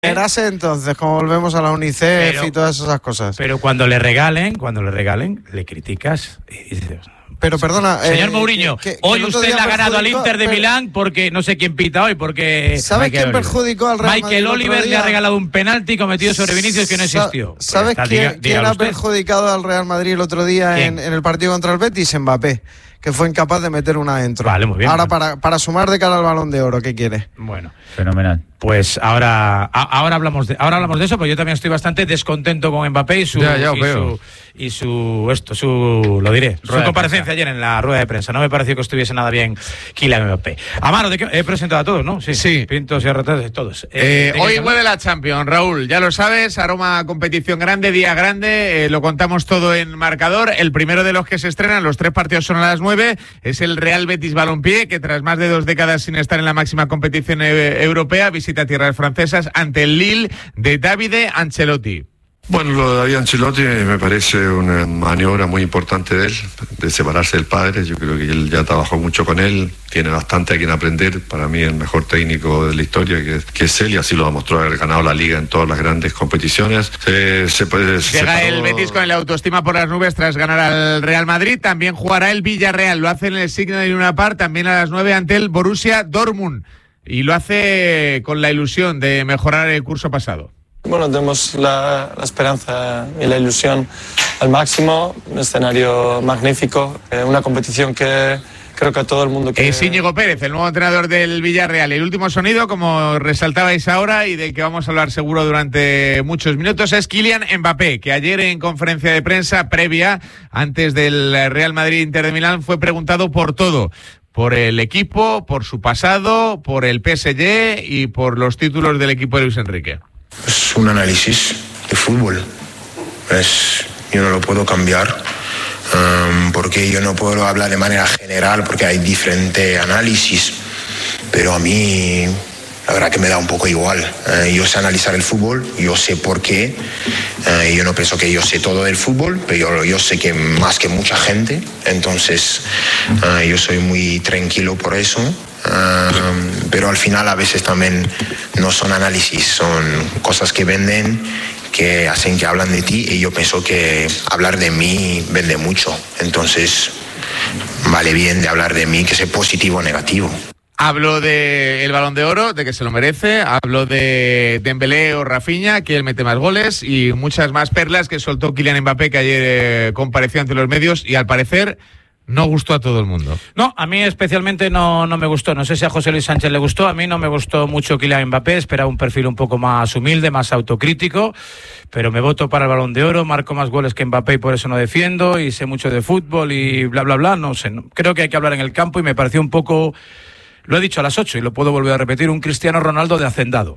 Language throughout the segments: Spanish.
Verás entonces, como volvemos a la UNICEF y todas esas cosas. Pero cuando le regalen, le criticas y dices... Pero perdona... Señor Mourinho, hoy usted le ha ganado al Inter de Milán porque no sé quién pita hoy, porque... ¿Sabes quién perjudicó al Real Madrid? Michael Oliver le ha regalado un penalti cometido sobre Vinicius que no existió. ¿Sabes quién ha perjudicado al Real Madrid el otro día en el partido contra el Betis? Mbappé, que fue incapaz de meter una adentro. Vale, muy bien. Ahora para sumar de cara al Balón de Oro, ¿qué quiere? Bueno, fenomenal. Pues ahora hablamos de eso, porque yo también estoy bastante descontento con Mbappé y su comparecencia ayer en la rueda de prensa. No me pareció que estuviese nada bien Kylian Mbappé. Amaro, he presentado a todos, ¿no? Sí. Pintos y arretados, todos. Hoy vuelve la Champions, Raúl, ya lo sabes, aroma competición grande, día grande, lo contamos todo en marcador. El primero de los que se estrenan, los 3 partidos son a las 9, es el Real Betis Balompié, que tras más de 2 décadas sin estar en la máxima competición europea, visita tierras francesas ante el Lille de Davide Ancelotti. Bueno, lo de David Ancelotti me parece una maniobra muy importante de él, de separarse del padre. Yo creo que él ya trabajó mucho con él, tiene bastante a quien aprender. Para mí el mejor técnico de la historia que es él, y así lo demostró haber ganado la Liga en todas las grandes competiciones. Llega el Betis con el autoestima por las nubes tras ganar al Real Madrid. También jugará el Villarreal, lo hace en el Signal Iduna Park, también a las 9 ante el Borussia Dortmund. Y lo hace con la ilusión de mejorar el curso pasado. Bueno, tenemos la esperanza y la ilusión al máximo, un escenario magnífico, una competición que creo que a todo el mundo quiere. Es Íñigo Pérez, el nuevo entrenador del Villarreal. El último sonido, como resaltabais ahora y del que vamos a hablar seguro durante muchos minutos, es Kylian Mbappé, que ayer en conferencia de prensa previa, antes del Real Madrid-Inter de Milán, fue preguntado por todo. Por el equipo, por su pasado, por el PSG y por los títulos del equipo de Luis Enrique. Es un análisis de fútbol. Yo no lo puedo cambiar porque yo no puedo hablar de manera general porque hay diferente análisis. Pero a mí la verdad que me da un poco igual. Yo sé analizar el fútbol, yo sé por qué. Yo no pienso que yo sé todo del fútbol, pero yo sé que más que mucha gente. Entonces yo soy muy tranquilo por eso. Pero al final a veces también no son análisis, son cosas que venden, que hacen que hablan de ti, y yo pienso que hablar de mí vende mucho. Entonces vale bien de hablar de mí, que sea positivo o negativo. Hablo del Balón de Oro, de que se lo merece. Hablo de Dembélé o Rafinha, que él mete más goles, y muchas más perlas que soltó Kylian Mbappé, que ayer compareció ante los medios y al parecer no gustó a todo el mundo. No, a mí especialmente no me gustó. No sé si a José Luis Sánchez le gustó. A mí no me gustó mucho Kylian Mbappé. Esperaba un perfil un poco más humilde, más autocrítico. Pero me voto para el Balón de Oro. Marco más goles que Mbappé y por eso no defiendo. Y sé mucho de fútbol y bla, bla, bla. No sé. No. Creo que hay que hablar en el campo y me pareció un poco... Lo he dicho a las 8 y lo puedo volver a repetir. Un Cristiano Ronaldo de hacendado.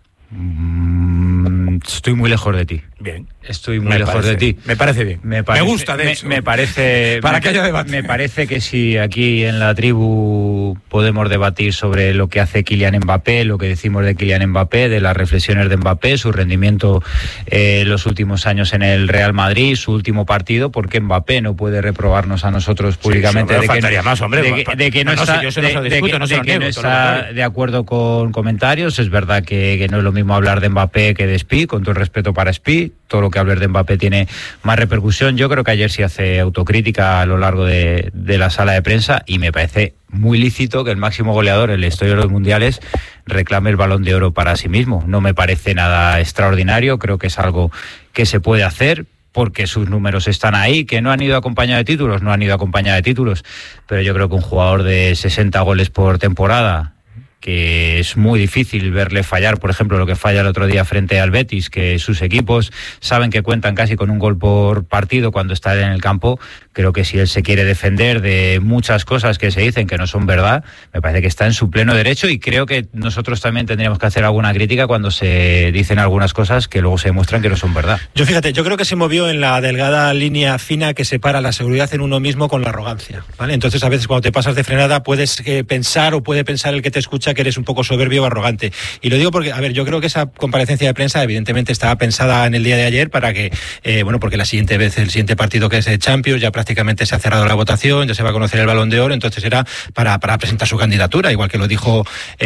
Estoy muy lejos de ti. Bien. Estoy muy lejos de ti. Me parece bien. Me gusta, de hecho. Me parece... Para que haya debate. Me parece que si aquí en la tribu podemos debatir sobre lo que hace Kylian Mbappé, lo que decimos de Kylian Mbappé, de las reflexiones de Mbappé, su rendimiento los últimos años en el Real Madrid, su último partido, porque Mbappé no puede reprobarnos a nosotros públicamente de que no está de acuerdo con comentarios. Es verdad que no es lo mismo hablar de Mbappé que de Spi, con todo el respeto para Spi. Todo lo que hables de Mbappé tiene más repercusión. Yo creo que ayer sí hace autocrítica a lo largo de la sala de prensa, y me parece muy lícito que el máximo goleador en la historia de los mundiales reclame el Balón de Oro para sí mismo. No me parece nada extraordinario, creo que es algo que se puede hacer porque sus números están ahí. Que no han ido acompañados de títulos, pero yo creo que un jugador de 60 goles por temporada, que es muy difícil verle fallar, por ejemplo, lo que falla el otro día frente al Betis, que sus equipos saben que cuentan casi con un gol por partido cuando está en el campo. Creo que si él se quiere defender de muchas cosas que se dicen que no son verdad, me parece que está en su pleno derecho, y creo que nosotros también tendríamos que hacer alguna crítica cuando se dicen algunas cosas que luego se demuestran que no son verdad. Yo creo que se movió en la delgada línea fina que separa la seguridad en uno mismo con la arrogancia, ¿vale? Entonces a veces cuando te pasas de frenada puedes pensar, o puede pensar el que te escucha, que eres un poco soberbio o arrogante. Y lo digo porque, yo creo que esa comparecencia de prensa evidentemente estaba pensada en el día de ayer para que, porque la siguiente vez, el siguiente partido que es el Champions, ya prácticamente se ha cerrado la votación, ya se va a conocer el Balón de Oro, entonces era para presentar su candidatura, igual que lo dijo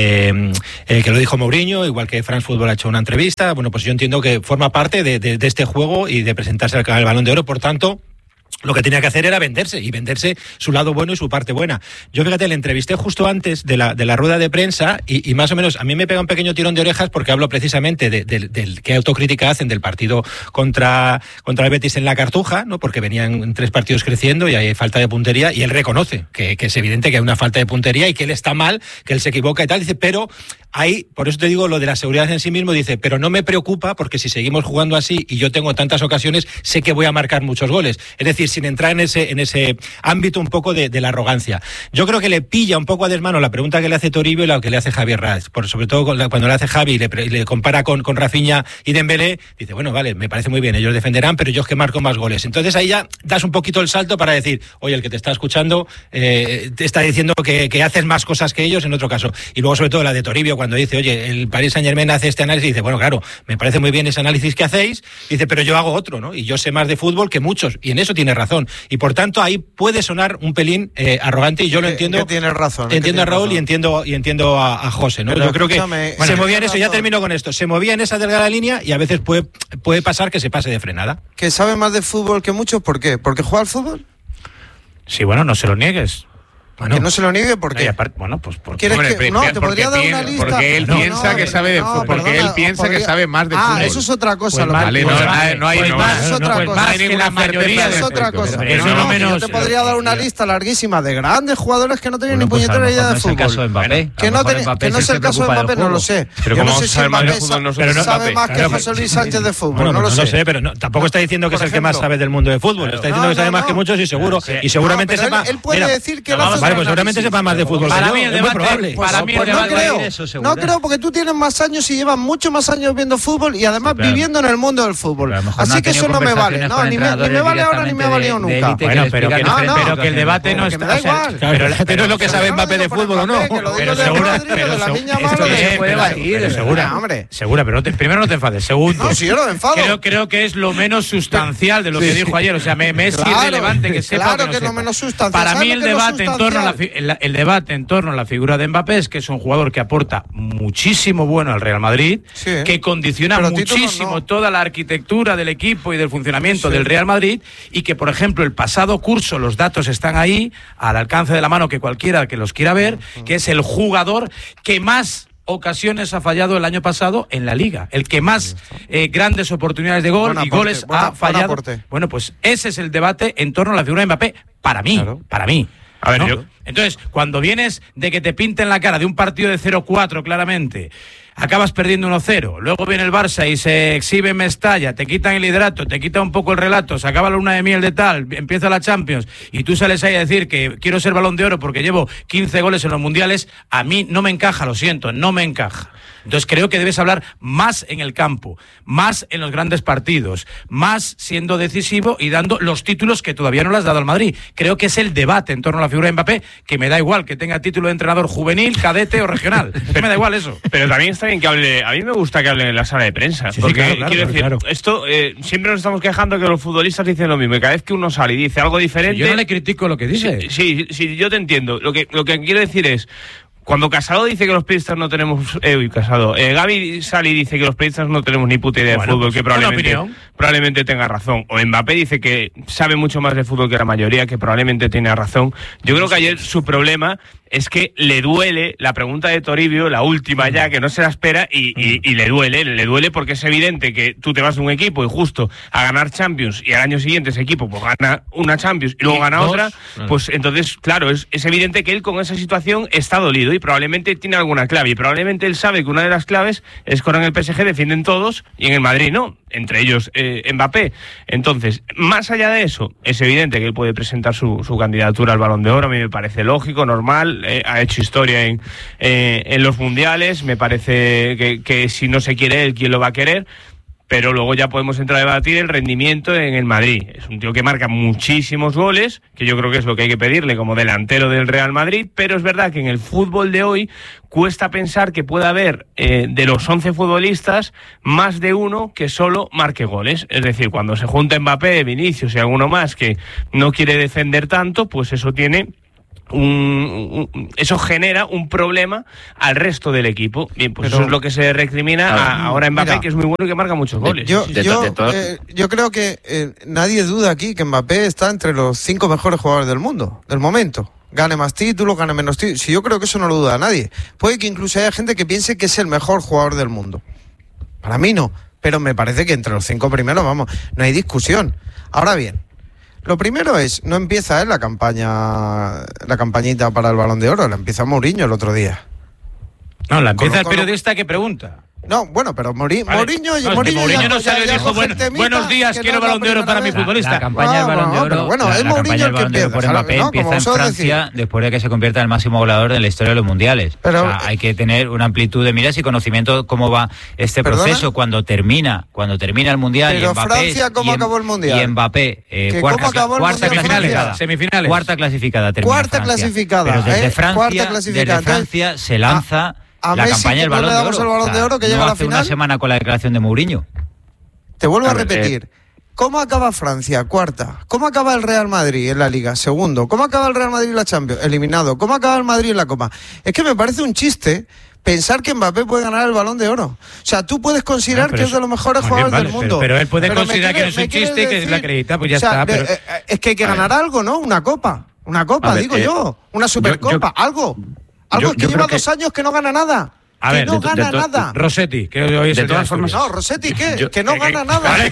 Mourinho, igual que France Football ha hecho una entrevista. Bueno, pues yo entiendo que forma parte de este juego y de presentarse al Balón de Oro, por tanto, lo que tenía que hacer era venderse su lado bueno y su parte buena. Yo, fíjate, le entrevisté justo antes de la rueda de prensa y más o menos a mí me pega un pequeño tirón de orejas porque hablo precisamente del qué autocrítica hacen del partido contra el Betis en la Cartuja, ¿no? Porque venían 3 partidos creciendo y hay falta de puntería, y él reconoce que es evidente que hay una falta de puntería y que él está mal, que él se equivoca y tal. Dice, pero ahí, por eso te digo lo de la seguridad en sí mismo, dice, pero no me preocupa porque si seguimos jugando así y yo tengo tantas ocasiones, sé que voy a marcar muchos goles. Es decir, sin entrar en ese ámbito un poco de la arrogancia. Yo creo que le pilla un poco a desmano la pregunta que le hace Toribio y la que le hace Javier Raz, sobre todo cuando le hace Javi y le compara con Rafinha y Dembélé, dice, bueno, vale, me parece muy bien, ellos defenderán, pero yo es que marco más goles. Entonces ahí ya das un poquito el salto para decir, oye, el que te está escuchando te está diciendo que haces más cosas que ellos en otro caso. Y luego sobre todo la de Toribio, cuando dice, oye, el Paris Saint-Germain hace este análisis, dice, bueno, claro, me parece muy bien ese análisis que hacéis, dice, pero yo hago otro, ¿no? Y yo sé más de fútbol que muchos, y en eso tiene razón. Y por tanto ahí puede sonar un pelín arrogante, y yo lo entiendo. Que tienes razón. Entiendo a Raúl y entiendo a José, ¿no? Pero yo creo que se movía en eso, ya termino con esto, se movía en esa delgada línea y a veces puede pasar que se pase de frenada. Que sabe más de fútbol que muchos, ¿por qué? ¿Porque juega al fútbol? Sí, bueno, no se lo niegues. Bueno, que no se lo niegue, ¿por qué? Bueno, pues porque te podría dar una lista. Porque él piensa que sabe de fútbol. Porque él piensa que sabe más de fútbol. Eso es otra cosa. No hay ninguna mayoría. Es otra cosa. Yo te podría dar una lista larguísima de grandes jugadores que no tenían ni puñetera idea de fútbol. Que no es el caso de Mbappé, no lo sé. Yo no sé si Mbappé sabe más que José Luis Sánchez de fútbol. No lo sé, pero tampoco está diciendo que es el que más sabe del mundo de fútbol. Está diciendo que sabe más que muchos y seguramente sepa. Él puede decir que Vale, pues seguramente sepa más de fútbol. Para mí el debate, no creo, porque tú tienes más años y llevas mucho más años viendo fútbol y además viviendo en el mundo del fútbol. Así que eso no me vale. No, ni me vale ahora ni me ha valido nunca. Bueno, pero que el debate no está. Pero es lo que sabe Mbappé de fútbol o no. Pero segura, pero primero no te enfades. Segundo, no, si yo no me enfado. Creo que es lo menos sustancial de lo que dijo ayer. O sea, me es irrelevante que sepa. Claro que es lo menos sustancial. Para mí el debate en torno a la figura de Mbappé es que es un jugador que aporta muchísimo bueno al Real Madrid, que condiciona muchísimo toda la arquitectura del equipo y del funcionamiento del Real Madrid, y que, por ejemplo, el pasado curso, los datos están ahí, al alcance de la mano que cualquiera que los quiera ver, que es el jugador que más ocasiones ha fallado el año pasado en la Liga, el que más grandes oportunidades de gol y goles ha fallado. Bueno, pues ese es el debate en torno a la figura de Mbappé, para mí. A ver, ¿no? Entonces, cuando vienes de que te pinten la cara de un partido de 0-4 claramente, acabas perdiendo 1-0, luego viene el Barça y se exhibe en Mestalla, te quitan el liderato, te quitan un poco el relato, se acaba la luna de miel de tal, empieza la Champions y tú sales ahí a decir que quiero ser Balón de Oro porque llevo 15 goles en los mundiales, a mí no me encaja, lo siento, no me encaja. Entonces creo que debes hablar más en el campo, más en los grandes partidos, más siendo decisivo y dando los títulos que todavía no le has dado al Madrid. Creo que es el debate en torno a la figura de Mbappé, que me da igual que tenga título de entrenador juvenil, cadete o regional. Me da igual eso. Pero también está bien que hable, a mí me gusta que hable en la sala de prensa, porque quiero decir, esto siempre nos estamos quejando que los futbolistas dicen lo mismo, y cada vez que uno sale y dice algo diferente... Yo no le critico lo que dice. Sí, yo te entiendo. Lo que quiero decir es... Cuando Casado dice que los periodistas no tenemos... Gavi sale y dice que los periodistas no tenemos ni puta idea de fútbol, que probablemente tenga razón. O Mbappé dice que sabe mucho más de fútbol que la mayoría, que probablemente tiene razón. Yo creo que ayer su problema es que le duele la pregunta de Toribio, la última ya, que no se la espera, y le duele porque es evidente que tú te vas de un equipo y justo a ganar Champions y al año siguiente ese equipo pues gana una Champions y luego gana otra, pues entonces, claro, es evidente que él con esa situación está dolido y probablemente tiene alguna clave, y probablemente él sabe que una de las claves es que ahora en el PSG defienden todos y en el Madrid no, entre ellos Mbappé. Entonces, más allá de eso, es evidente que él puede presentar su candidatura al Balón de Oro, a mí me parece lógico, normal, ha hecho historia en los mundiales, me parece que si no se quiere él, ¿quién lo va a querer? pero luego ya podemos entrar a debatir el rendimiento en el Madrid. Es un tío que marca muchísimos goles, que yo creo que es lo que hay que pedirle como delantero del Real Madrid, pero es verdad que en el fútbol de hoy cuesta pensar que pueda haber de los 11 futbolistas más de uno que solo marque goles. Es decir, cuando se junta Mbappé, Vinicius y alguno más que no quiere defender tanto, pues eso tiene... eso genera un problema al resto del equipo. Bien, pues eso es lo que se recrimina ahora a Mbappé, que es muy bueno y que marca muchos goles. Yo creo que nadie duda aquí que Mbappé está entre los 5 mejores jugadores del mundo, del momento. Gane más títulos, gane menos títulos. Si yo creo que eso no lo duda nadie. Puede que incluso haya gente que piense que es el mejor jugador del mundo. Para mí no, pero me parece que entre los 5 primeros, vamos, no hay discusión. Ahora bien, lo primero es, no empieza la campañita para el Balón de Oro, la empieza Mourinho el otro día. No, la empieza el periodista que pregunta. No, bueno, pero Mourinho no salió y dijo, buenos días, quiero Balón de Oro para mi futbolista. La campaña del Balón de Oro, es Mourinho el que empieza. Por Mbappé empieza en Francia después de que se convierta en el máximo goleador de la historia de los mundiales. Pero, hay que tener una amplitud de miras y conocimiento de cómo va este proceso cuando termina el mundial. Pero Mbappé, Francia, ¿cómo acabó el mundial? Y Mbappé, cuarta clasificada. Cuarta clasificada. Pero desde Francia se lanza la campaña del Balón de Oro, que llega a la final. Una semana con la declaración de Mourinho. Te vuelvo a repetir. ¿Cómo acaba Francia? Cuarta. ¿Cómo acaba el Real Madrid en la Liga? Segundo. ¿Cómo acaba el Real Madrid en la Champions? Eliminado. ¿Cómo acaba el Madrid en la Copa? Es que me parece un chiste pensar que Mbappé puede ganar el Balón de Oro. O sea, tú puedes considerar que es de los mejores jugadores del mundo. Pero él puede considerar que no es un chiste, que es la acredita, pues ya está. Pero... es que hay que ganar algo, ¿no? Una copa, digo yo. Una Supercopa, algo. Algo que lleva 2 años que no gana nada. A ver, no gana nada. Rossetti, que hoy es de todas formas. No, Rossetti, ¿qué? Que no gana nada. Vale,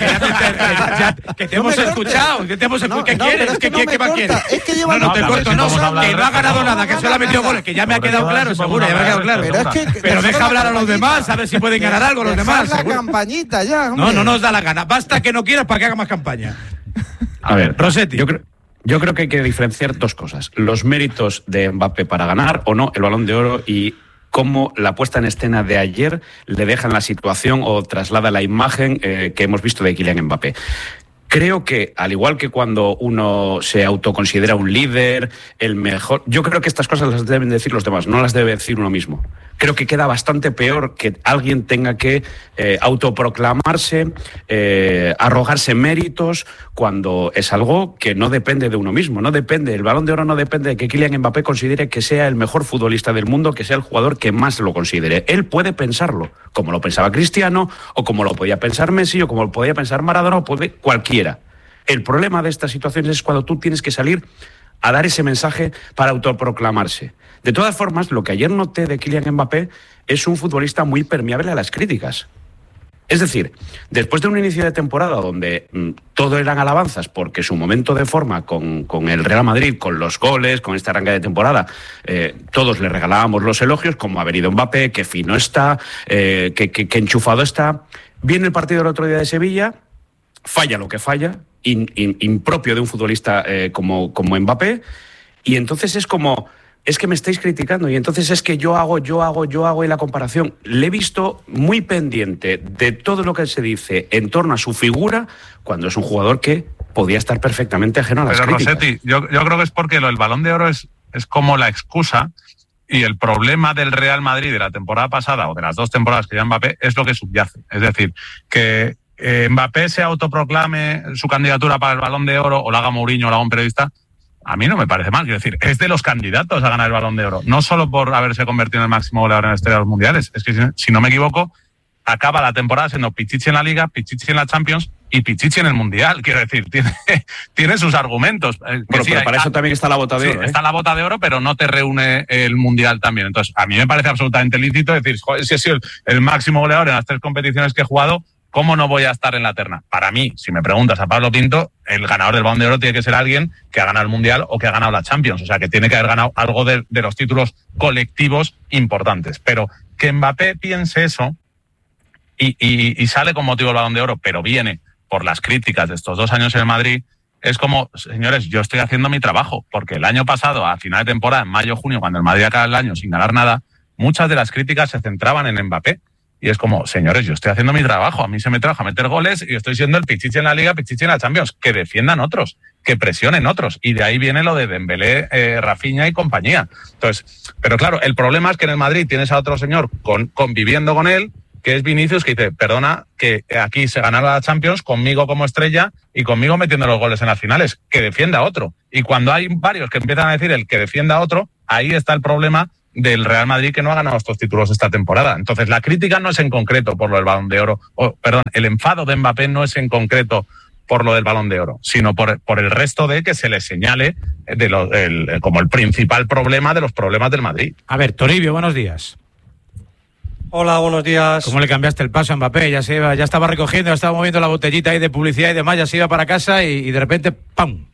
que te hemos escuchado. ¿Qué quieres? ¿Qué más quieres? Es que lleva. No te corto, que no ha ganado nada, que solo ha metido goles, que ya me ha quedado claro, seguro, ya me ha quedado claro. Pero deja hablar a los demás, a ver si pueden ganar algo los demás. La campañita ya. No nos da la gana. Basta que no quieras para que haga más campaña. A ver, Rossetti. Yo creo que hay que diferenciar 2 cosas. Los méritos de Mbappé para ganar o no el Balón de Oro y cómo la puesta en escena de ayer le deja en la situación o traslada la imagen que hemos visto de Kylian Mbappé. Creo que, al igual que cuando uno se autoconsidera un líder, el mejor... Yo creo que estas cosas las deben decir los demás, no las debe decir uno mismo. Creo que queda bastante peor que alguien tenga que autoproclamarse, arrogarse méritos, cuando es algo que no depende de uno mismo. No depende, el Balón de Oro no depende de que Kylian Mbappé considere que sea el mejor futbolista del mundo, que sea el jugador que más lo considere. Él puede pensarlo, como lo pensaba Cristiano, o como lo podía pensar Messi, o como lo podía pensar Maradona, o puede cualquiera. El problema de estas situaciones es cuando tú tienes que salir a dar ese mensaje para autoproclamarse. De todas formas, lo que ayer noté de Kylian Mbappé es un futbolista muy permeable a las críticas. Es decir, después de un inicio de temporada donde todo eran alabanzas porque su momento de forma con el Real Madrid, con los goles, con este arranque de temporada, todos le regalábamos los elogios, como ha venido Mbappé, que fino está, que enchufado está. Viene el partido del otro día de Sevilla, falla lo que falla, impropio de un futbolista como Mbappé, y entonces es como... Es que me estáis criticando y entonces es que yo hago y la comparación. Le he visto muy pendiente de todo lo que se dice en torno a su figura cuando es un jugador que podía estar perfectamente ajeno a las críticas. Rossetti, yo creo que es porque el Balón de Oro es como la excusa y el problema del Real Madrid de la temporada pasada o de las 2 temporadas que lleva Mbappé es lo que subyace. Es decir, que Mbappé se autoproclame su candidatura para el Balón de Oro o lo haga Mourinho o lo haga un periodista, a mí no me parece mal. Quiero decir, es de los candidatos a ganar el Balón de Oro. No solo por haberse convertido en el máximo goleador en la historia de los mundiales. Es que, si no me equivoco, acaba la temporada siendo Pichichi en la Liga, Pichichi en la Champions y Pichichi en el Mundial. Quiero decir, tiene sus argumentos. Pero para eso también está la bota de oro. Está la bota de oro, pero no te reúne el Mundial también. Entonces, a mí me parece absolutamente lícito decir, joder, si he sido el máximo goleador en las 3 competiciones que he jugado, ¿cómo no voy a estar en la terna? Para mí, si me preguntas a Pablo Pinto, el ganador del Balón de Oro tiene que ser alguien que ha ganado el Mundial o que ha ganado la Champions. O sea, que tiene que haber ganado algo de los títulos colectivos importantes. Pero que Mbappé piense eso y sale con motivo del Balón de Oro, pero viene por las críticas de estos 2 años en el Madrid, es como, señores, yo estoy haciendo mi trabajo. Porque el año pasado, a final de temporada, en mayo, junio, cuando el Madrid acaba el año sin ganar nada, muchas de las críticas se centraban en Mbappé. Y es como, señores, yo estoy haciendo mi trabajo, a mí se me trabaja a meter goles y estoy siendo el pichichi en la Liga, pichichi en la Champions. Que defiendan otros, que presionen otros. Y de ahí viene lo de Dembélé, Rafinha y compañía. Entonces, pero claro, el problema es que en el Madrid tienes a otro señor conviviendo con él, que es Vinicius, que dice, perdona, que aquí se gana la Champions conmigo como estrella y conmigo metiendo los goles en las finales, que defienda a otro. Y cuando hay varios que empiezan a decir el que defienda a otro, ahí está el problema del Real Madrid, que no ha ganado estos títulos esta temporada. Entonces, la crítica no es en concreto por lo del Balón de Oro, el enfado de Mbappé no es en concreto por lo del Balón de Oro, sino por el resto de que se le señale como el principal problema de los problemas del Madrid. A ver, Toribio, buenos días. Hola, buenos días. ¿Cómo le cambiaste el paso a Mbappé? Ya estaba recogiendo, ya estaba moviendo la botellita ahí de publicidad y demás, ya se iba para casa y de repente ¡pam!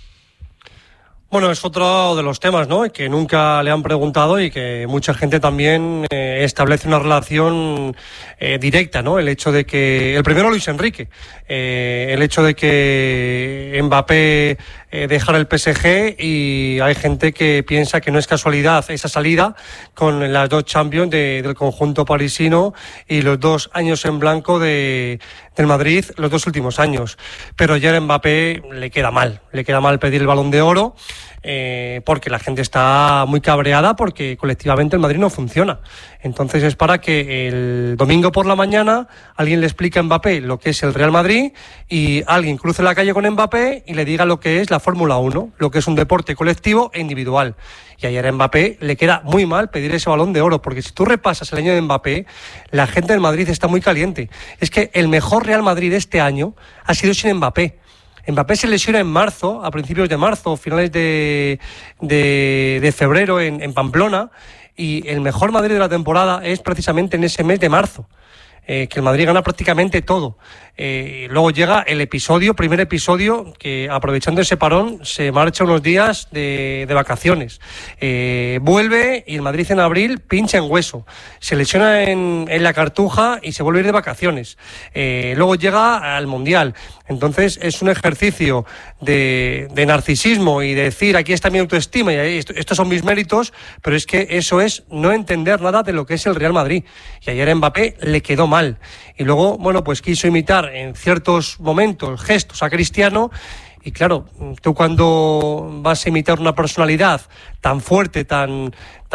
Bueno, es otro de los temas, ¿no?, que nunca le han preguntado y que mucha gente también establece una relación directa, ¿no? El hecho de que... El primero, Luis Enrique. El hecho de que Mbappé dejara el PSG, y hay gente que piensa que no es casualidad esa salida con las 2 Champions del conjunto parisino y los 2 años en blanco del Madrid, los 2 últimos años. Pero ya a Mbappé le queda mal pedir el Balón de Oro, porque la gente está muy cabreada porque colectivamente el Madrid no funciona. Entonces es para que el domingo por la mañana alguien le explique a Mbappé lo que es el Real Madrid y alguien cruce la calle con Mbappé y le diga lo que es la Fórmula 1, lo que es un deporte colectivo e individual. Y ayer a Mbappé le queda muy mal pedir ese Balón de Oro, porque si tú repasas el año de Mbappé, la gente del Madrid está muy caliente. Es que el mejor Real Madrid de este año ha sido sin Mbappé. Mbappé se lesiona en marzo, a principios de marzo, finales de febrero en Pamplona, y el mejor Madrid de la temporada es precisamente en ese mes de marzo, que el Madrid gana prácticamente todo. Luego llega el primer episodio, que aprovechando ese parón se marcha unos días de vacaciones. Vuelve y el Madrid en abril pincha en hueso. Se lesiona en la Cartuja y se vuelve a ir de vacaciones. Luego llega al Mundial. Entonces es un ejercicio de narcisismo y de decir, aquí está mi autoestima y estos son mis méritos, pero es que eso es no entender nada de lo que es el Real Madrid. Y ayer a Mbappé le quedó mal. Y luego, bueno, pues quiso imitar en ciertos momentos gestos a Cristiano. Y claro, tú cuando vas a imitar una personalidad tan fuerte, tan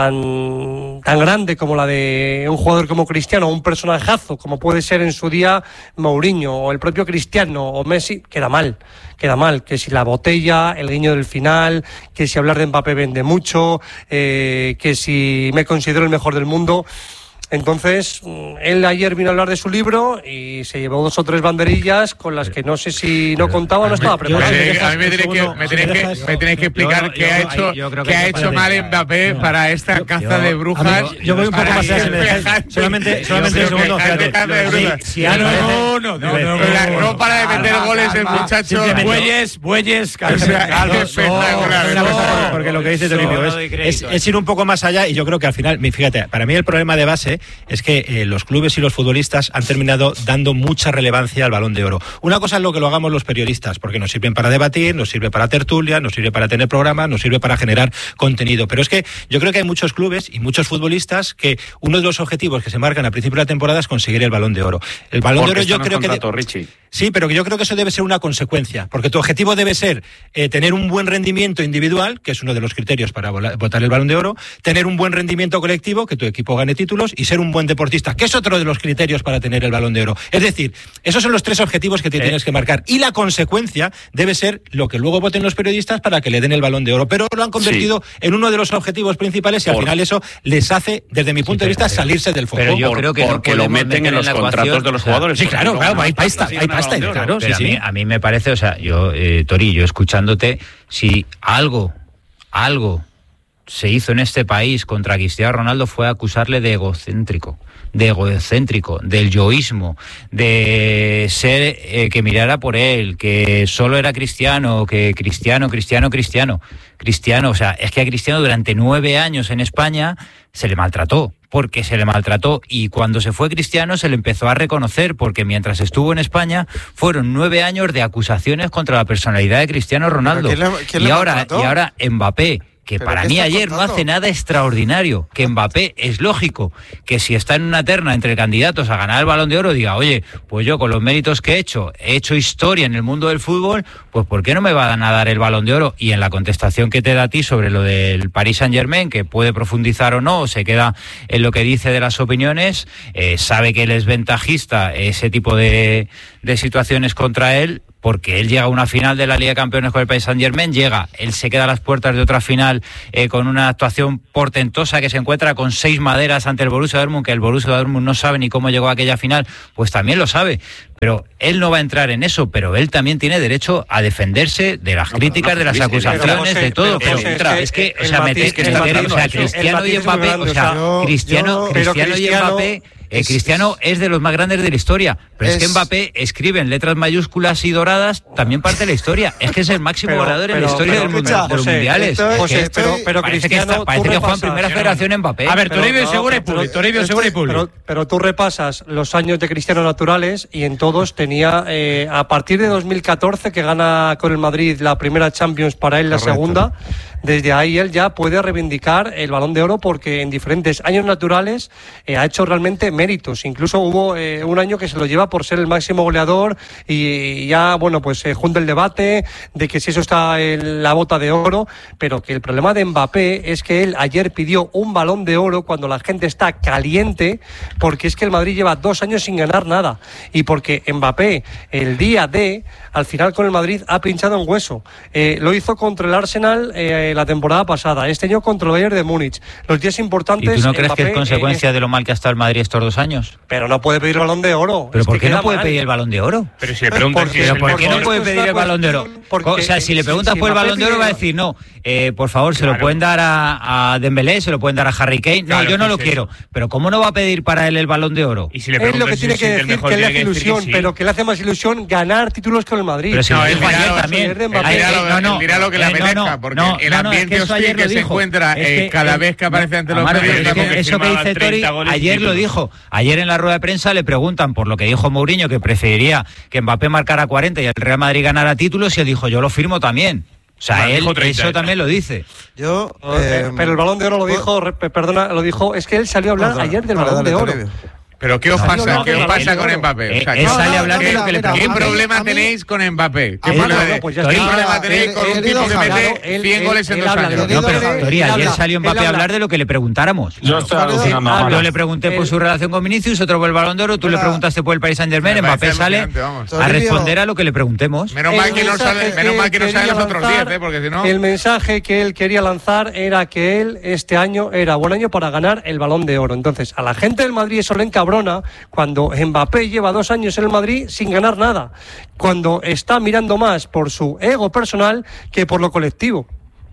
grande como la de un jugador como Cristiano, un personajazo como puede ser en su día Mourinho o el propio Cristiano o Messi, queda mal. Que si la botella, el guiño del final, que si hablar de Mbappé vende mucho, que si me considero el mejor del mundo. Entonces, él ayer vino a hablar de su libro y se llevó 2 o 3 banderillas con las que no sé si no contaba o no estaba preparado. A mí me tenéis que explicar qué ha hecho mal Mbappé para esta caza de brujas. Yo voy un poco más allá. Solamente un segundo. No para de meter goles el muchacho. Bueyes, porque lo que dice Toribio es ir un poco más allá, y yo creo que al final, fíjate, para mí el problema de base es que los clubes y los futbolistas han terminado dando mucha relevancia al Balón de Oro. Una cosa es lo que lo hagamos los periodistas, porque nos sirven para debatir, nos sirve para tertulia, nos sirve para tener programas, nos sirve para generar contenido. Pero es que yo creo que hay muchos clubes y muchos futbolistas que uno de los objetivos que se marcan a principio de la temporada es conseguir el Balón de Oro. El Balón de Oro yo creo que... Sí, pero yo creo que eso debe ser una consecuencia, porque tu objetivo debe ser tener un buen rendimiento individual, que es uno de los criterios para votar el Balón de Oro, tener un buen rendimiento colectivo, que tu equipo gane títulos, y ser un buen deportista, que es otro de los criterios para tener el Balón de Oro. Es decir, esos son los 3 objetivos que te tienes que marcar, y la consecuencia debe ser lo que luego voten los periodistas para que le den el Balón de Oro. Pero lo han convertido en uno de los objetivos principales, y al final eso les hace, desde mi punto de vista, salirse del foco. Pero yo creo que porque lo meten en los contratos de los jugadores. Sí, claro, hay pasta. Claro, pero a mí me parece, o sea, yo, Tori, yo escuchándote, si algo se hizo en este país contra Cristiano Ronaldo fue acusarle de egocéntrico, del yoísmo, de ser que mirara por él, que solo era Cristiano, que Cristiano, o sea, es que a Cristiano durante 9 años en España se le maltrató, y cuando se fue Cristiano se le empezó a reconocer, porque mientras estuvo en España fueron 9 años de acusaciones contra la personalidad de Cristiano Ronaldo. Y ahora Mbappé, que para mí ayer no hace nada extraordinario, que Mbappé es lógico que si está en una terna entre candidatos a ganar el Balón de Oro diga, oye, pues yo con los méritos que he hecho historia en el mundo del fútbol, pues ¿por qué no me van a dar el Balón de Oro? Y en la contestación que te da a ti sobre lo del Paris Saint-Germain, que puede profundizar o no, o se queda en lo que dice de las opiniones, sabe que él es ventajista, ese tipo de situaciones contra él, porque él llega a una final de la Liga de Campeones con el Paris Saint-Germain, él se queda a las puertas de otra final con una actuación portentosa, que se encuentra con 6 maderas ante el Borussia Dortmund, que el Borussia Dortmund no sabe ni cómo llegó a aquella final, pues también lo sabe, pero él no va a entrar en eso, pero él también tiene derecho a defenderse de las críticas, de las acusaciones, de todo, pero es que, o sea, Cristiano y Mbappé, o sea, Cristiano y Mbappé... Cristiano es de los más grandes de la historia, pero es que Mbappé escribe en letras mayúsculas y doradas también parte de la historia. Es que es el máximo goleador en la historia de los mundiales. Pero Cristiano, parece que juega en primera federación Mbappé. A ver, Toribio seguro y Pulli. Pero tú repasas los años de Cristiano naturales y en todos tenía, a partir de 2014, que gana con el Madrid la primera Champions, para él la segunda. Desde ahí él ya puede reivindicar el Balón de Oro, porque en diferentes años naturales ha hecho realmente méritos. Incluso hubo un año que se lo lleva por ser el máximo goleador y ya, bueno, pues junta el debate de que si eso está en la bota de oro, pero que el problema de Mbappé es que él ayer pidió un Balón de Oro cuando la gente está caliente, porque es que el Madrid lleva 2 años sin ganar nada y porque Mbappé el día de, al final con el Madrid, ha pinchado en hueso. Lo hizo contra el Arsenal la temporada pasada, este año contra el Bayern de Múnich. Los días importantes... ¿Y tú no crees que es consecuencia de lo mal que ha estado el Madrid estos 2 años? Pero no puede pedir el Balón de Oro. ¿Pero por qué no puede pedir el Balón de Oro? Pero si le preguntas ¿por qué no puede pedir el Balón de Oro? O sea, si le preguntas por el Balón de Oro va a decir, no, por favor, se lo pueden dar a Dembélé, se lo pueden dar a Harry Kane. No, yo no lo quiero. Pero ¿cómo no va a pedir para él el Balón de Oro? Y si le es lo que tiene que decir, que le hace ilusión, pero que le hace más ilusión ganar títulos con el Madrid. Pero si él dirá lo que le apetezca, porque el ambiente hostil que se encuentra cada vez que aparece ante los medios. Eso que dice Tori, ayer lo dijo. Ayer en la rueda de prensa le preguntan por lo que dijo Mourinho, que preferiría que Mbappé marcara 40 y el Real Madrid ganara títulos, y él dijo, yo lo firmo también. O sea, él eso también lo dice. Pero el Balón de Oro lo dijo, es que él salió a hablar ayer del Balón de Oro. ¿Pero qué os pasa? ¿Qué os pasa con Mbappé? O sea, él sale a hablar de lo que le preguntan. ¿Qué problema tenéis con Mbappé? ¿Qué problema tenéis con un tipo que mete 100 goles en 2 años? No, pero Tori, ayer salió Mbappé a hablar de lo que le preguntáramos. Yo le pregunté por su relación con Vinicius, otro por el Balón de Oro, tú le preguntaste por el Paris Saint-Germain, Mbappé sale a responder a lo que le preguntemos. Menos mal que no salen los otros 10, porque si no... El mensaje que él quería lanzar era que él este año era buen año para ganar el Balón de Oro. Entonces, a la gente del Madrid eso le encabrona cuando Mbappé lleva 2 años en el Madrid sin ganar nada, cuando está mirando más por su ego personal que por lo colectivo.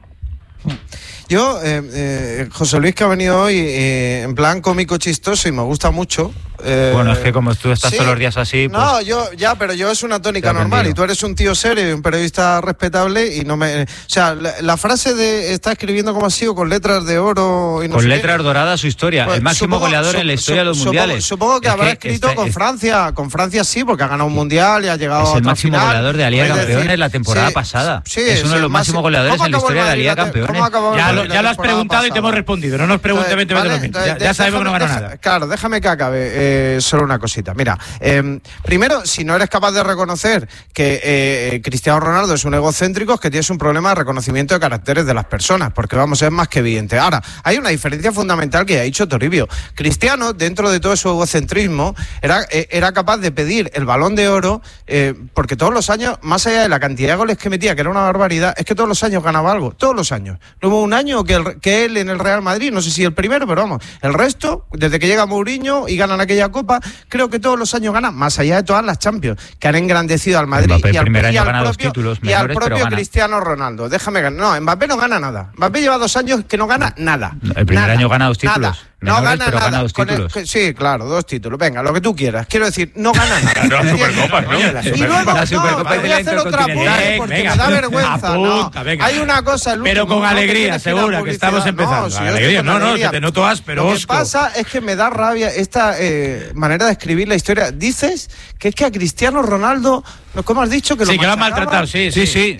Yo, José Luis, que ha venido hoy en plan cómico chistoso y me gusta mucho. Bueno, es que como tú estás todos los días así... Pues, no, pero yo es una tónica normal y tú eres un tío serio y un periodista respetable y no me... O sea, la frase de está escribiendo como así o con letras de oro... Y no con letras doradas su historia, pues, el máximo goleador en la historia de los mundiales. Supongo que habrá escrito con Francia. Con Francia sí, porque ha ganado un mundial y ha llegado a otra final. Es el máximo goleador de la Liga de Campeones la temporada pasada. Sí, es uno de los máximos goleadores en la historia de la Liga de Campeones. Ya lo has preguntado y te hemos respondido. No nos preguntes 20 veces. Ya sabemos que no gana nada. Claro, déjame que acabe. Solo una cosita. Mira, primero, si no eres capaz de reconocer que Cristiano Ronaldo es un egocéntrico, es que tienes un problema de reconocimiento de caracteres de las personas, porque vamos, es más que evidente. Ahora, hay una diferencia fundamental que ya ha dicho Toribio. Cristiano, dentro de todo su egocentrismo, era capaz de pedir el Balón de Oro, porque todos los años, más allá de la cantidad de goles que metía, que era una barbaridad, es que todos los años ganaba algo. Todos los años. No hubo un año que él en el Real Madrid, no sé si el primero, pero vamos, el resto, desde que llega Mourinho y ganan aquella copa, creo que todos los años ganan, más allá de todas las Champions, que han engrandecido al Madrid y al propio Cristiano Ronaldo. Déjame ganar. No, Mbappé no gana nada. Mbappé lleva 2 años que no gana nada. El primer año gana 2 títulos. menores, gana pero nada. gana 2 títulos. Sí, claro, 2 títulos. Venga, lo que tú quieras. Quiero decir, no gana nada. Ganó la Supercopa, ¿no? Y luego, la Supercopa voy a hacer otra apunte porque me da vergüenza. Venga. Hay una cosa, el pero con alegría, segura, que estamos empezando. No, alegría. No, que te noto áspero. Lo que pasa es que me da rabia esta manera de escribir la historia. Dices que es que a Cristiano Ronaldo, ¿cómo has dicho? Que lo ha maltratado, sí.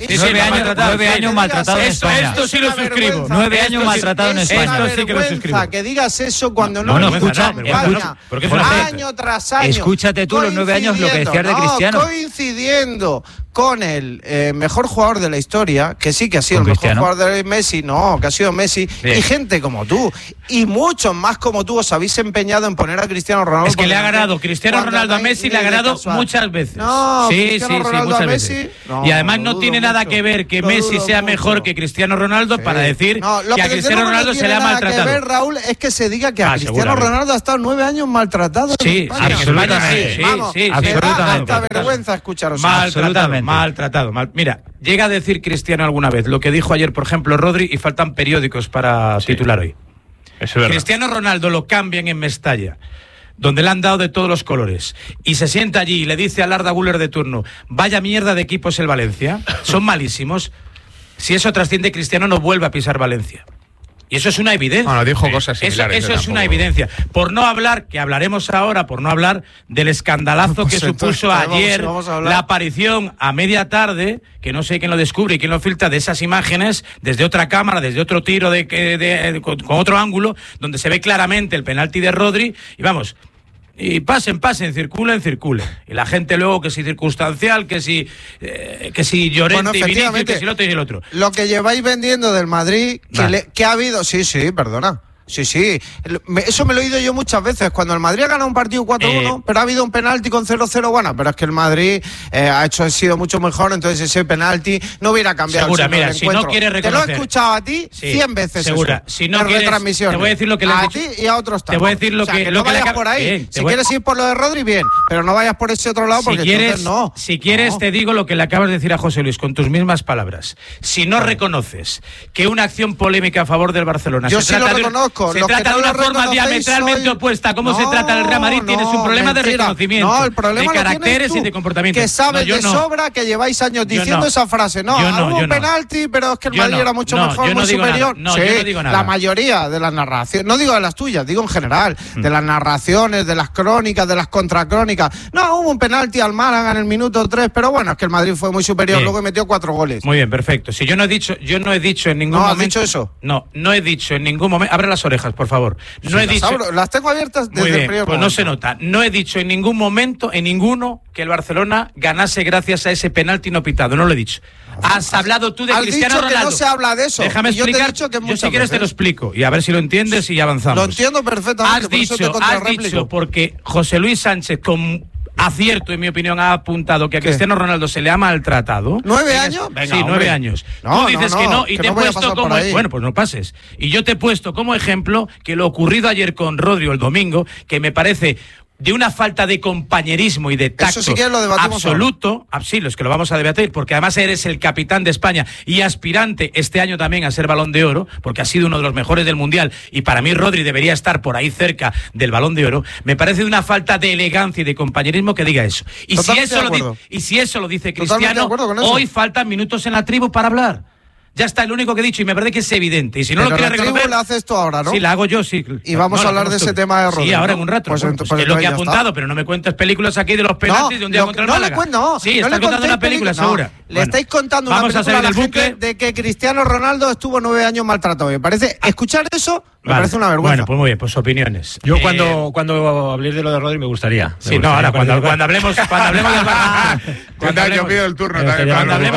9 años maltratado en España. Esto sí lo suscribo. 9 años maltratado en España. Esto sí que lo suscribo. Que digas eso cuando no escucha, año tras año. Escúchate tú los 9 años lo que decías de Cristiano. Coincidiendo con el mejor jugador de la historia, que sí que ha sido el mejor jugador de Messi, que ha sido Messi, y gente como tú, y muchos más como tú os habéis empeñado en poner a Cristiano Ronaldo. Es que le ha ganado Cristiano Ronaldo a Messi, le ha ganado muchas veces. Sí, muchas veces. Y además no tiene nada que ver que Messi sea mejor que Cristiano Ronaldo para decir que a Cristiano Ronaldo se le ha maltratado. Lo que ver, Raúl, es que se diga que a Cristiano Ronaldo ha estado 9 años maltratado. Sí, absolutamente. Sí, absolutamente. Da vergüenza escucharos. Maltratado. Mira, llega a decir Cristiano alguna vez lo que dijo ayer, por ejemplo, Rodri, y faltan periódicos para titular hoy. Eso es Cristiano Ronaldo lo cambian en Mestalla, donde le han dado de todos los colores, y se sienta allí y le dice al Arda Güler de turno: vaya mierda de equipo es el Valencia, son malísimos. Si eso trasciende, Cristiano no vuelve a pisar Valencia. Y eso es una evidencia. Bueno, dijo cosas similares. Eso es una evidencia. Por no hablar, que hablaremos ahora, por no hablar del escandalazo que supuso ayer la aparición a media tarde, que no sé quién lo descubre y quién lo filtra, de esas imágenes desde otra cámara, desde otro tiro con otro ángulo, donde se ve claramente el penalti de Rodri. Y vamos, y pasen, circulen. Y la gente luego que si circunstancial, que si Llorente y Vinicius, que si el otro y el otro. Lo que lleváis vendiendo del Madrid, que ha habido... Sí, perdona. Sí. Eso me lo he oído yo muchas veces. Cuando el Madrid ha ganado un partido 4-1, pero ha habido un penalti con 0-0, bueno, pero es que el Madrid ha sido mucho mejor, entonces ese penalti no hubiera cambiado. Segura, mira, si no quieres reconocer... Te lo he escuchado a ti 100 veces. Segura, eso, si no quieres... Te voy a decir lo que le a dicho, ti y a otros también. Te voy a decir lo que no vayas por ahí. Bien, si quieres ir por lo de Rodri, bien, pero no vayas por ese otro lado porque entonces no. Si quieres, te digo lo que le acabas de decir a José Luis con tus mismas palabras. Si no reconoces que una acción polémica a favor del Barcelona se trata de forma diametralmente opuesta. ¿Cómo se trata el Real Madrid? Tienes un problema de reconocimiento, el problema de caracteres y de comportamiento. Que sabes de sobra que lleváis años diciendo esa frase. Hubo un penalti, pero es que el Madrid era mucho mejor, muy superior. Yo no digo nada. La mayoría de las narraciones, no digo de las tuyas, digo en general, de las narraciones, de las crónicas, de las contracrónicas. No, hubo un penalti al Málaga en el minuto 3, pero bueno, es que el Madrid fue muy superior, luego metió 4 goles. Muy bien, perfecto. Si yo no he dicho en ningún momento... ¿has dicho eso? No he dicho en ningún momento... Abre las orejas, por favor. No he dicho... Las tengo abiertas desde el primer momento. Pues no se nota. No he dicho en ningún momento, en ninguno, que el Barcelona ganase gracias a ese penalti no pitado. No lo he dicho. Has hablado tú de Cristiano Ronaldo. Que no se habla de eso. Déjame explicar. Yo si quieres te lo explico y a ver si lo entiendes y avanzamos. Lo entiendo perfectamente. Has dicho porque José Luis Sánchez con acierto, en mi opinión, ha apuntado que a Cristiano Ronaldo se le ha maltratado. ¿9 años? Venga, sí, 9 años. Tú dices que no y te he puesto como... Bueno, pues no pases. Y yo te he puesto como ejemplo que lo ocurrido ayer con Rodri el domingo, que me parece de una falta de compañerismo y de tacto absoluto. Sí, es que lo vamos a debatir, porque además eres el capitán de España y aspirante este año también a ser Balón de Oro, porque ha sido uno de los mejores del Mundial, y para mí Rodri debería estar por ahí cerca del Balón de Oro. Me parece de una falta de elegancia y de compañerismo que diga eso. Y si eso lo dice Cristiano, hoy faltan minutos en la tribu para hablar. Ya está, el único que he dicho, y me parece que es evidente. Y si no lo quieres reconocer... la haces tú ahora, ¿no? Sí, la hago yo, sí. Y vamos a hablar de ese tema de Rodri. Sí, ahora en un rato. Pues es lo que he apuntado, pero no me cuentes películas aquí de los penaltis de un día contra el Málaga. Sí, estás contando una película, segura. Le estáis contando una película a la gente de que Cristiano Ronaldo estuvo 9 años maltratado. Me parece, escuchar eso me parece una vergüenza. Bueno, pues muy bien, pues opiniones. Yo cuando habléis de lo de Rodri me gustaría. Sí, no, ahora cuando hablemos del Barça... Yo pido el turno también.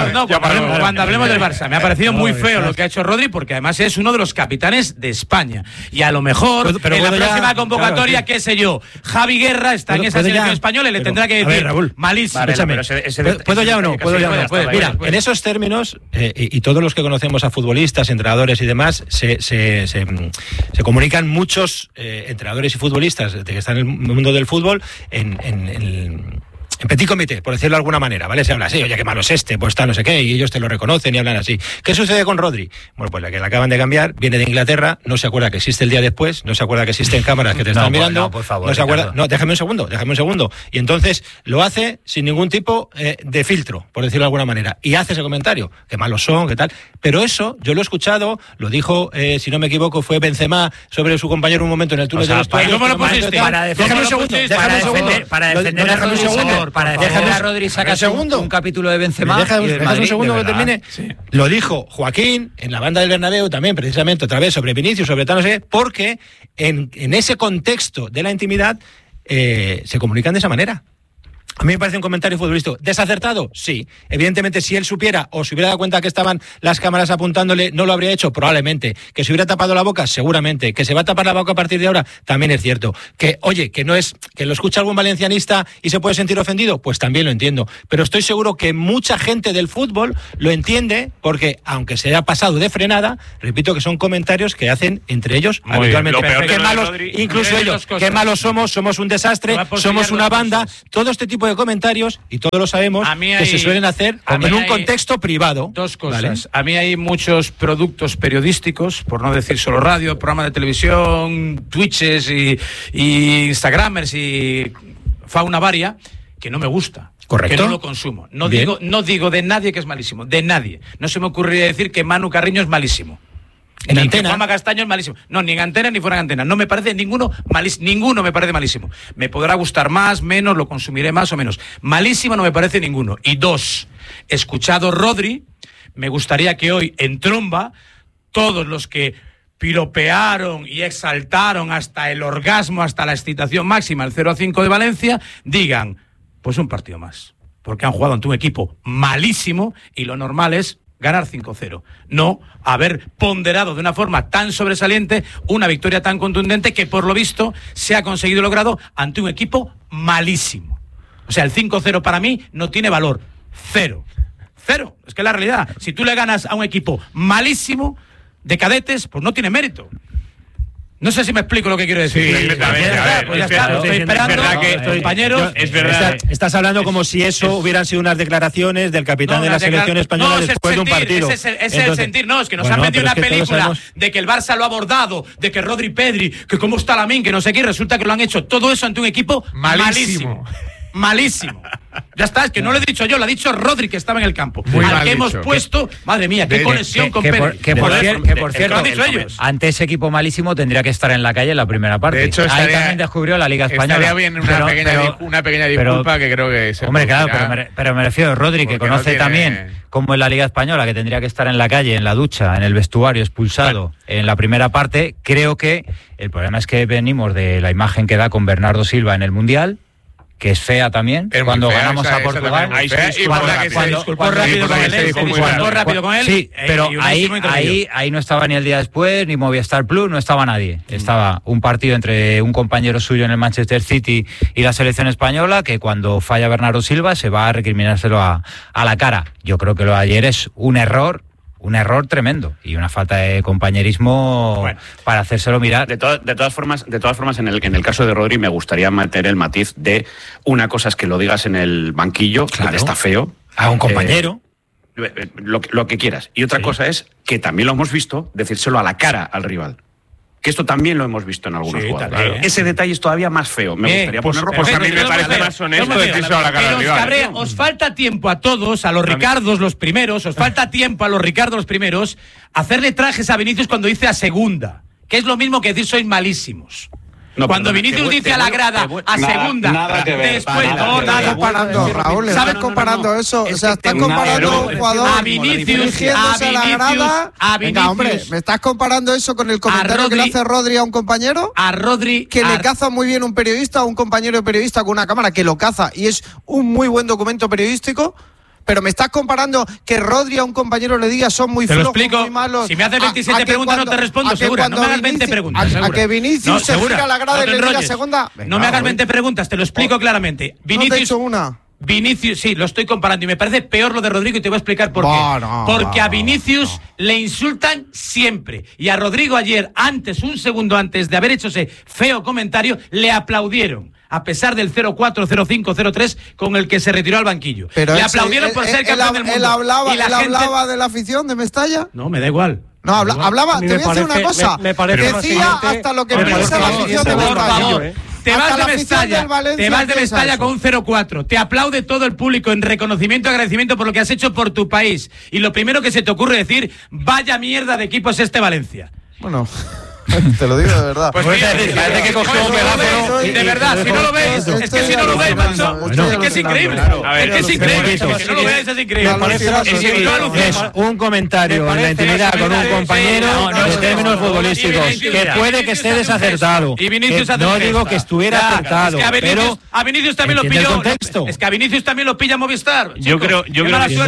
Cuando hablemos del Barça, me ha parecido muy feo lo que ha hecho Rodri, porque además es uno de los capitanes de España. Y a lo mejor pero en la próxima convocatoria, qué sé yo, Javi Guerra está en esa selección española y le tendrá que decir, Raúl, malísimo. ¿Puedo ya o no? Mira, en esos términos, y todos los que conocemos a futbolistas, entrenadores y demás, se comunican muchos entrenadores y futbolistas que están en el mundo del fútbol en petit comité, por decirlo de alguna manera, ¿vale? Se habla así, oye, qué malo es este, pues está no sé qué, y ellos te lo reconocen y hablan así. ¿Qué sucede con Rodri? Bueno, pues la que la acaban de cambiar, viene de Inglaterra, no se acuerda que existe el día después, no se acuerda que existen cámaras que te están mirando, por favor, no se acuerda, no, déjame un segundo. Y entonces lo hace sin ningún tipo de filtro, por decirlo de alguna manera, y hace ese comentario, qué malos son, qué tal. Pero eso, yo lo he escuchado, lo dijo, si no me equivoco, fue Benzema sobre su compañero un momento en el túnel de los ¿Cómo lo pusiste? Para defender a Rodri, para defender a Rodri sacas un capítulo de Benzema. Deja un segundo que termine. Sí. Lo dijo Joaquín en la banda del Bernabéu también, precisamente, otra vez sobre Vinicius, sobre tal, no sé, porque en ese contexto de la intimidad se comunican de esa manera. A mí me parece un comentario futbolístico. ¿Desacertado? Sí. Evidentemente, si él supiera o se hubiera dado cuenta que estaban las cámaras apuntándole, no lo habría hecho, probablemente. Que se hubiera tapado la boca, seguramente. Que se va a tapar la boca a partir de ahora, también es cierto. Que, oye, que no es, que lo escucha algún valencianista y se puede sentir ofendido, pues también lo entiendo. Pero estoy seguro que mucha gente del fútbol lo entiende, porque aunque se haya pasado de frenada, repito que son comentarios que hacen entre ellos muy habitualmente. Qué malos, Rodri, incluso ellos, qué malos somos un desastre, somos una banda, todo este tipo de comentarios, y todos lo sabemos, que se suelen hacer en un contexto privado. Dos cosas. ¿Vale? A mí hay muchos productos periodísticos, por no decir solo radio, programas de televisión, Twitches y Instagramers y fauna varia, que no me gusta. Correcto. Que no lo consumo. No digo de nadie que es malísimo, de nadie. No se me ocurriría decir que Manu Carreño es malísimo. En ni Antena. Que Juanma Castaño es malísimo. No, ni en Antena ni fuera de Antena. No me parece ninguno me parece malísimo. Me podrá gustar más, menos, lo consumiré más o menos. Malísimo no me parece ninguno. Y dos, escuchado Rodri, me gustaría que hoy en Tromba todos los que piropearon y exaltaron hasta el orgasmo, hasta la excitación máxima, el 0-5 de Valencia, digan, pues un partido más. Porque han jugado ante un equipo malísimo y lo normal es ganar 5-0, no haber ponderado de una forma tan sobresaliente una victoria tan contundente que por lo visto se ha conseguido logrado ante un equipo malísimo. O sea, el 5-0 para mí no tiene valor. Cero. Es que es la realidad. Si tú le ganas a un equipo malísimo de cadetes, pues no tiene mérito. No sé si me explico lo que quiero decir. Sí, pues ya está, estoy esperando. Es verdad que, compañeros, es verdad. Estás hablando como si eso hubieran sido unas declaraciones del capitán de la selección española después de un partido. Ese es el sentir. No, es que nos han vendido una película de que el Barça lo ha abordado, de que Rodri Pedri, que cómo está Lamine, que no sé qué, resulta que lo han hecho todo eso ante un equipo malísimo. Ya está, es que no lo he dicho yo, lo ha dicho Rodri, que estaba en el campo. Al que hemos puesto, madre mía, qué conexión con Pedri. Que por cierto, ante ese equipo malísimo tendría que estar en la calle en la primera parte. De hecho, ahí también descubrió la Liga Española. Estaría bien una pequeña disculpa que creo que se hombre, claro, pero me refiero a Rodri, que conoce también como en la Liga Española, que tendría que estar en la calle, en la ducha, en el vestuario, expulsado en la primera parte. Creo que el problema es que venimos de la imagen que da con Bernardo Silva en el Mundial, que es fea también, cuando ganamos a Portugal. Disculpó rápido con él. Sí, pero ahí no estaba ni el día después, ni Movistar Plus, no estaba nadie. Estaba un partido entre un compañero suyo en el Manchester City y la selección española, que cuando falla Bernardo Silva se va a recriminárselo a la cara. Yo creo que lo de ayer es un error tremendo y una falta de compañerismo para hacérselo mirar. De todas formas, en el caso de Rodri me gustaría meter el matiz de una cosa es que lo digas en el banquillo, que está feo. A un compañero. Lo que quieras. Y otra cosa es que también lo hemos visto decírselo a la cara al rival. Que esto también lo hemos visto en algunos jugadores. Claro. Ese detalle es todavía más feo. Me gustaría ponerlo. Pues a mí me parece más honesto decírselo a la cara al rival. Os falta tiempo a todos, a los Ricardos los primeros, hacerle trajes a Vinicius cuando dice a segunda, que es lo mismo que decir sois malísimos. No, cuando Vinicius dice a la grada, a segunda, nada después nada comparando, Raúl, ¿sabes comparando eso? O sea, estás comparando a un jugador a Vinicius, a la grada. Venga, hombre, ¿me estás comparando eso con el comentario que le hace Rodri a un compañero? A Rodri. Que le caza muy bien un periodista a un compañero periodista con una cámara, que lo caza y es un muy buen documento periodístico. Pero me estás comparando que Rodri a un compañero le diga son muy flojos, muy malos. Si me haces 27 preguntas no te respondo, segura. No me hagas 20 preguntas. A que Vinicius se gira a la grada y le diga segunda. No me hagas 20 preguntas, te lo explico claramente. Vinicius, no te he hecho una. Vinicius, sí, lo estoy comparando y me parece peor lo de Rodrigo y te voy a explicar por qué. Porque a Vinicius le insultan siempre. Y a Rodrigo ayer, un segundo antes de haber hecho ese feo comentario, le aplaudieron. a pesar del 0-4, 0-5, 0-3 con el que se retiró al banquillo. Pero le aplaudieron por ser campeón del mundo. ¿Él hablaba de la afición de Mestalla? No, me da igual. No, hablaba, te voy a decir una cosa. Decía hasta lo que piensa la afición de Mestalla. Te vas de Mestalla con un 0-4. Te aplaude todo el público en reconocimiento y agradecimiento por lo que has hecho por tu país. Y lo primero que se te ocurre decir, vaya mierda de equipo es este Valencia. Bueno... Te lo digo de verdad. Pues parece que cogió un megáfono. De verdad, si no lo veis, es que si no lo veis, macho, es que es increíble. Es que es increíble. Si no lo veis, es increíble. Es un comentario en la intimidad con un compañero de términos futbolísticos que puede que esté desacertado. No digo que estuviera acertado, pero a Vinicius también lo pilló. Es que a Vinicius también lo pilla Movistar. Yo creo que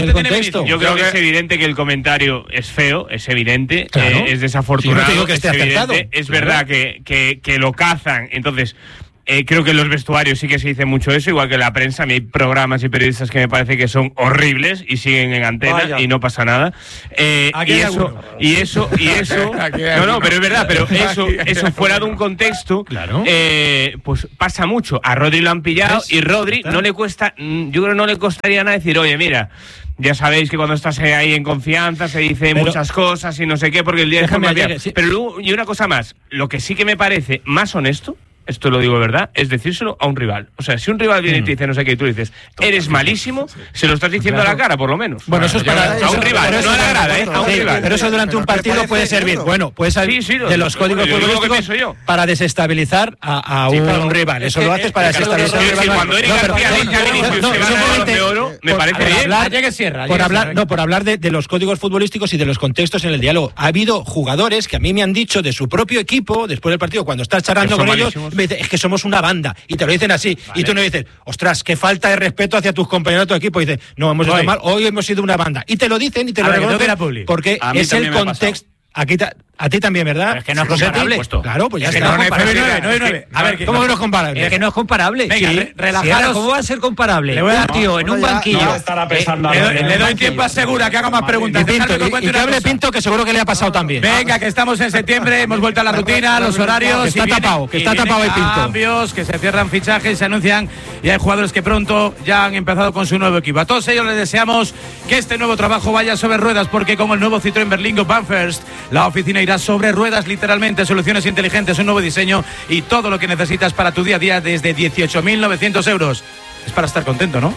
es evidente que el comentario es feo, es evidente, es desafortunado. No digo que esté acertado. Es verdad que lo cazan, entonces creo que en los vestuarios sí que se dice mucho eso, igual que en la prensa. A mí hay programas y periodistas que me parece que son horribles y siguen en antena y no pasa nada. Y eso no, pero es verdad, pero eso fuera de un contexto, pues pasa mucho. A Rodri lo han pillado y Rodri no le cuesta, yo creo que no le costaría nada decir, oye, mira, ya sabéis que cuando estás ahí en confianza se dice muchas cosas y no sé qué, porque el día de después sí. Pero luego, y una cosa más, lo que sí que me parece más honesto, esto lo digo de verdad, es decírselo a un rival. O sea, si un rival viene y te dice no sé qué y tú dices, eres malísimo, se lo estás diciendo a la cara, por lo menos. Bueno, eso es para a un rival, no a la grada, a un rival. Pero eso durante un partido puede servir. Bueno, puede servir de los códigos futbolísticos para desestabilizar a un rival. Eso lo haces para desestabilizar a un rival. Cuando Eric García dice a Vinicius se va a Balón de Oro, me parece bien. Por hablar de los códigos futbolísticos y de los contextos en el diálogo. Ha habido jugadores que a mí me han dicho de su propio equipo, después del partido, cuando estás charlando con ellos, me dice, es que somos una banda, y te lo dicen así, y tú no dices, ostras, qué falta de respeto hacia tus compañeros de tu equipo, y dices, no, hemos hecho mal, hoy hemos sido una banda, y te lo dicen y te lo reconocen, porque es el contexto. A ti también, ¿verdad? Pero es que no es comparable. Claro, pues ya es está. 9-9. A ver, ¿cómo que no es comparable? Es que no es comparable. Venga, relajaros. ¿Cómo va a ser comparable? Un tío en un banquillo. Le doy tiempo a Segura que haga más preguntas. Y que hable Pinto, que seguro que le ha pasado también. Venga, que estamos en septiembre, hemos vuelto a la rutina, los horarios. Que está tapado el Pinto. Cambios, que se cierran fichajes, se anuncian y hay jugadores que pronto ya han empezado con su nuevo equipo. A todos ellos les deseamos que este nuevo trabajo vaya sobre ruedas, porque con el nuevo Citroën Berlingo Banfirst, la oficina irá sobre ruedas, literalmente. Soluciones inteligentes, un nuevo diseño y todo lo que necesitas para tu día a día desde 18.900 euros. Es para estar contento, ¿no?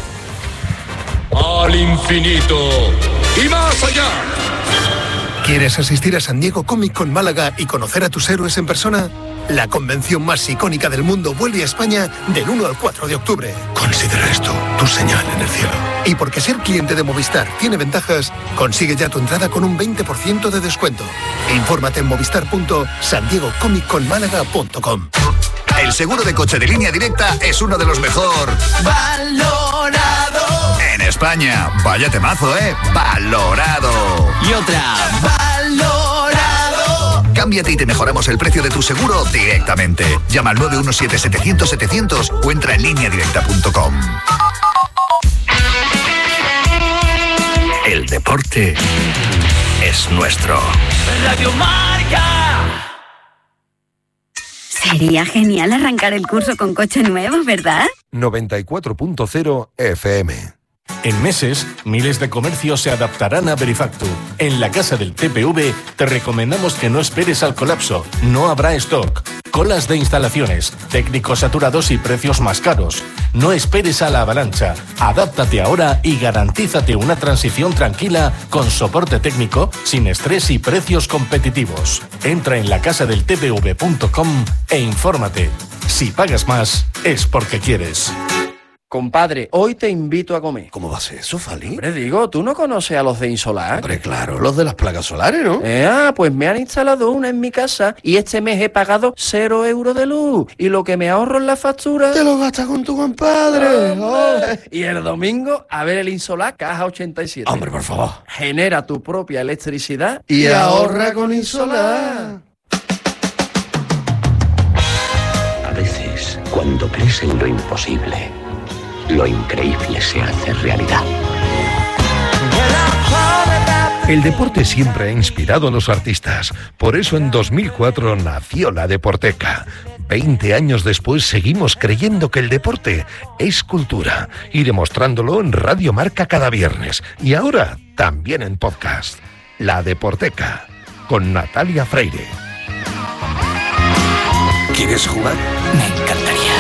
Al infinito y más allá. ¿Quieres asistir a San Diego Comic Con Málaga y conocer a tus héroes en persona? La convención más icónica del mundo vuelve a España del 1 al 4 de octubre. Considera esto tu señal en el cielo. Y porque ser cliente de Movistar tiene ventajas, consigue ya tu entrada con un 20% de descuento. Infórmate en movistar.sandiegocomicconmálaga.com. El seguro de coche de Línea Directa es uno de los mejor valorado en España. Vaya temazo, valorado. Y otra, valorado. Cámbiate y te mejoramos el precio de tu seguro directamente. Llama al 917-700-700 o entra en lineadirecta.com. El deporte es nuestro. Radio Marca. Sería genial arrancar el curso con coche nuevo, ¿verdad? 94.0 FM. En meses, miles de comercios se adaptarán a Verifactu. En la casa del TPV te recomendamos que no esperes al colapso. No habrá stock, colas de instalaciones, técnicos saturados y precios más caros. No esperes a la avalancha. Adáptate ahora y garantízate una transición tranquila con soporte técnico, sin estrés y precios competitivos. Entra en lacasadeltpv.com e infórmate. Si pagas más, es porque quieres. Compadre, hoy te invito a comer. ¿Cómo va a ser eso, Fali? Hombre, digo, ¿tú no conoces a los de Insolar? Hombre, claro, los de las placas solares, ¿no? Pues me han instalado una en mi casa y este mes he pagado 0 euros de luz. Y lo que me ahorro en la factura... ¡Te lo gastas con tu compadre! Oh. Y el domingo, a ver el Insolar Caja 87. Hombre, por favor. Genera tu propia electricidad y ahorra con Insolar. A veces, cuando crees en lo imposible, lo increíble se hace realidad. El deporte siempre ha inspirado a los artistas. Por eso en 2004 nació la Deporteca. 20 años después seguimos creyendo que el deporte es cultura y demostrándolo en Radio Marca cada viernes y ahora también en podcast. La Deporteca con Natalia Freire. ¿Quieres jugar? Me encantaría.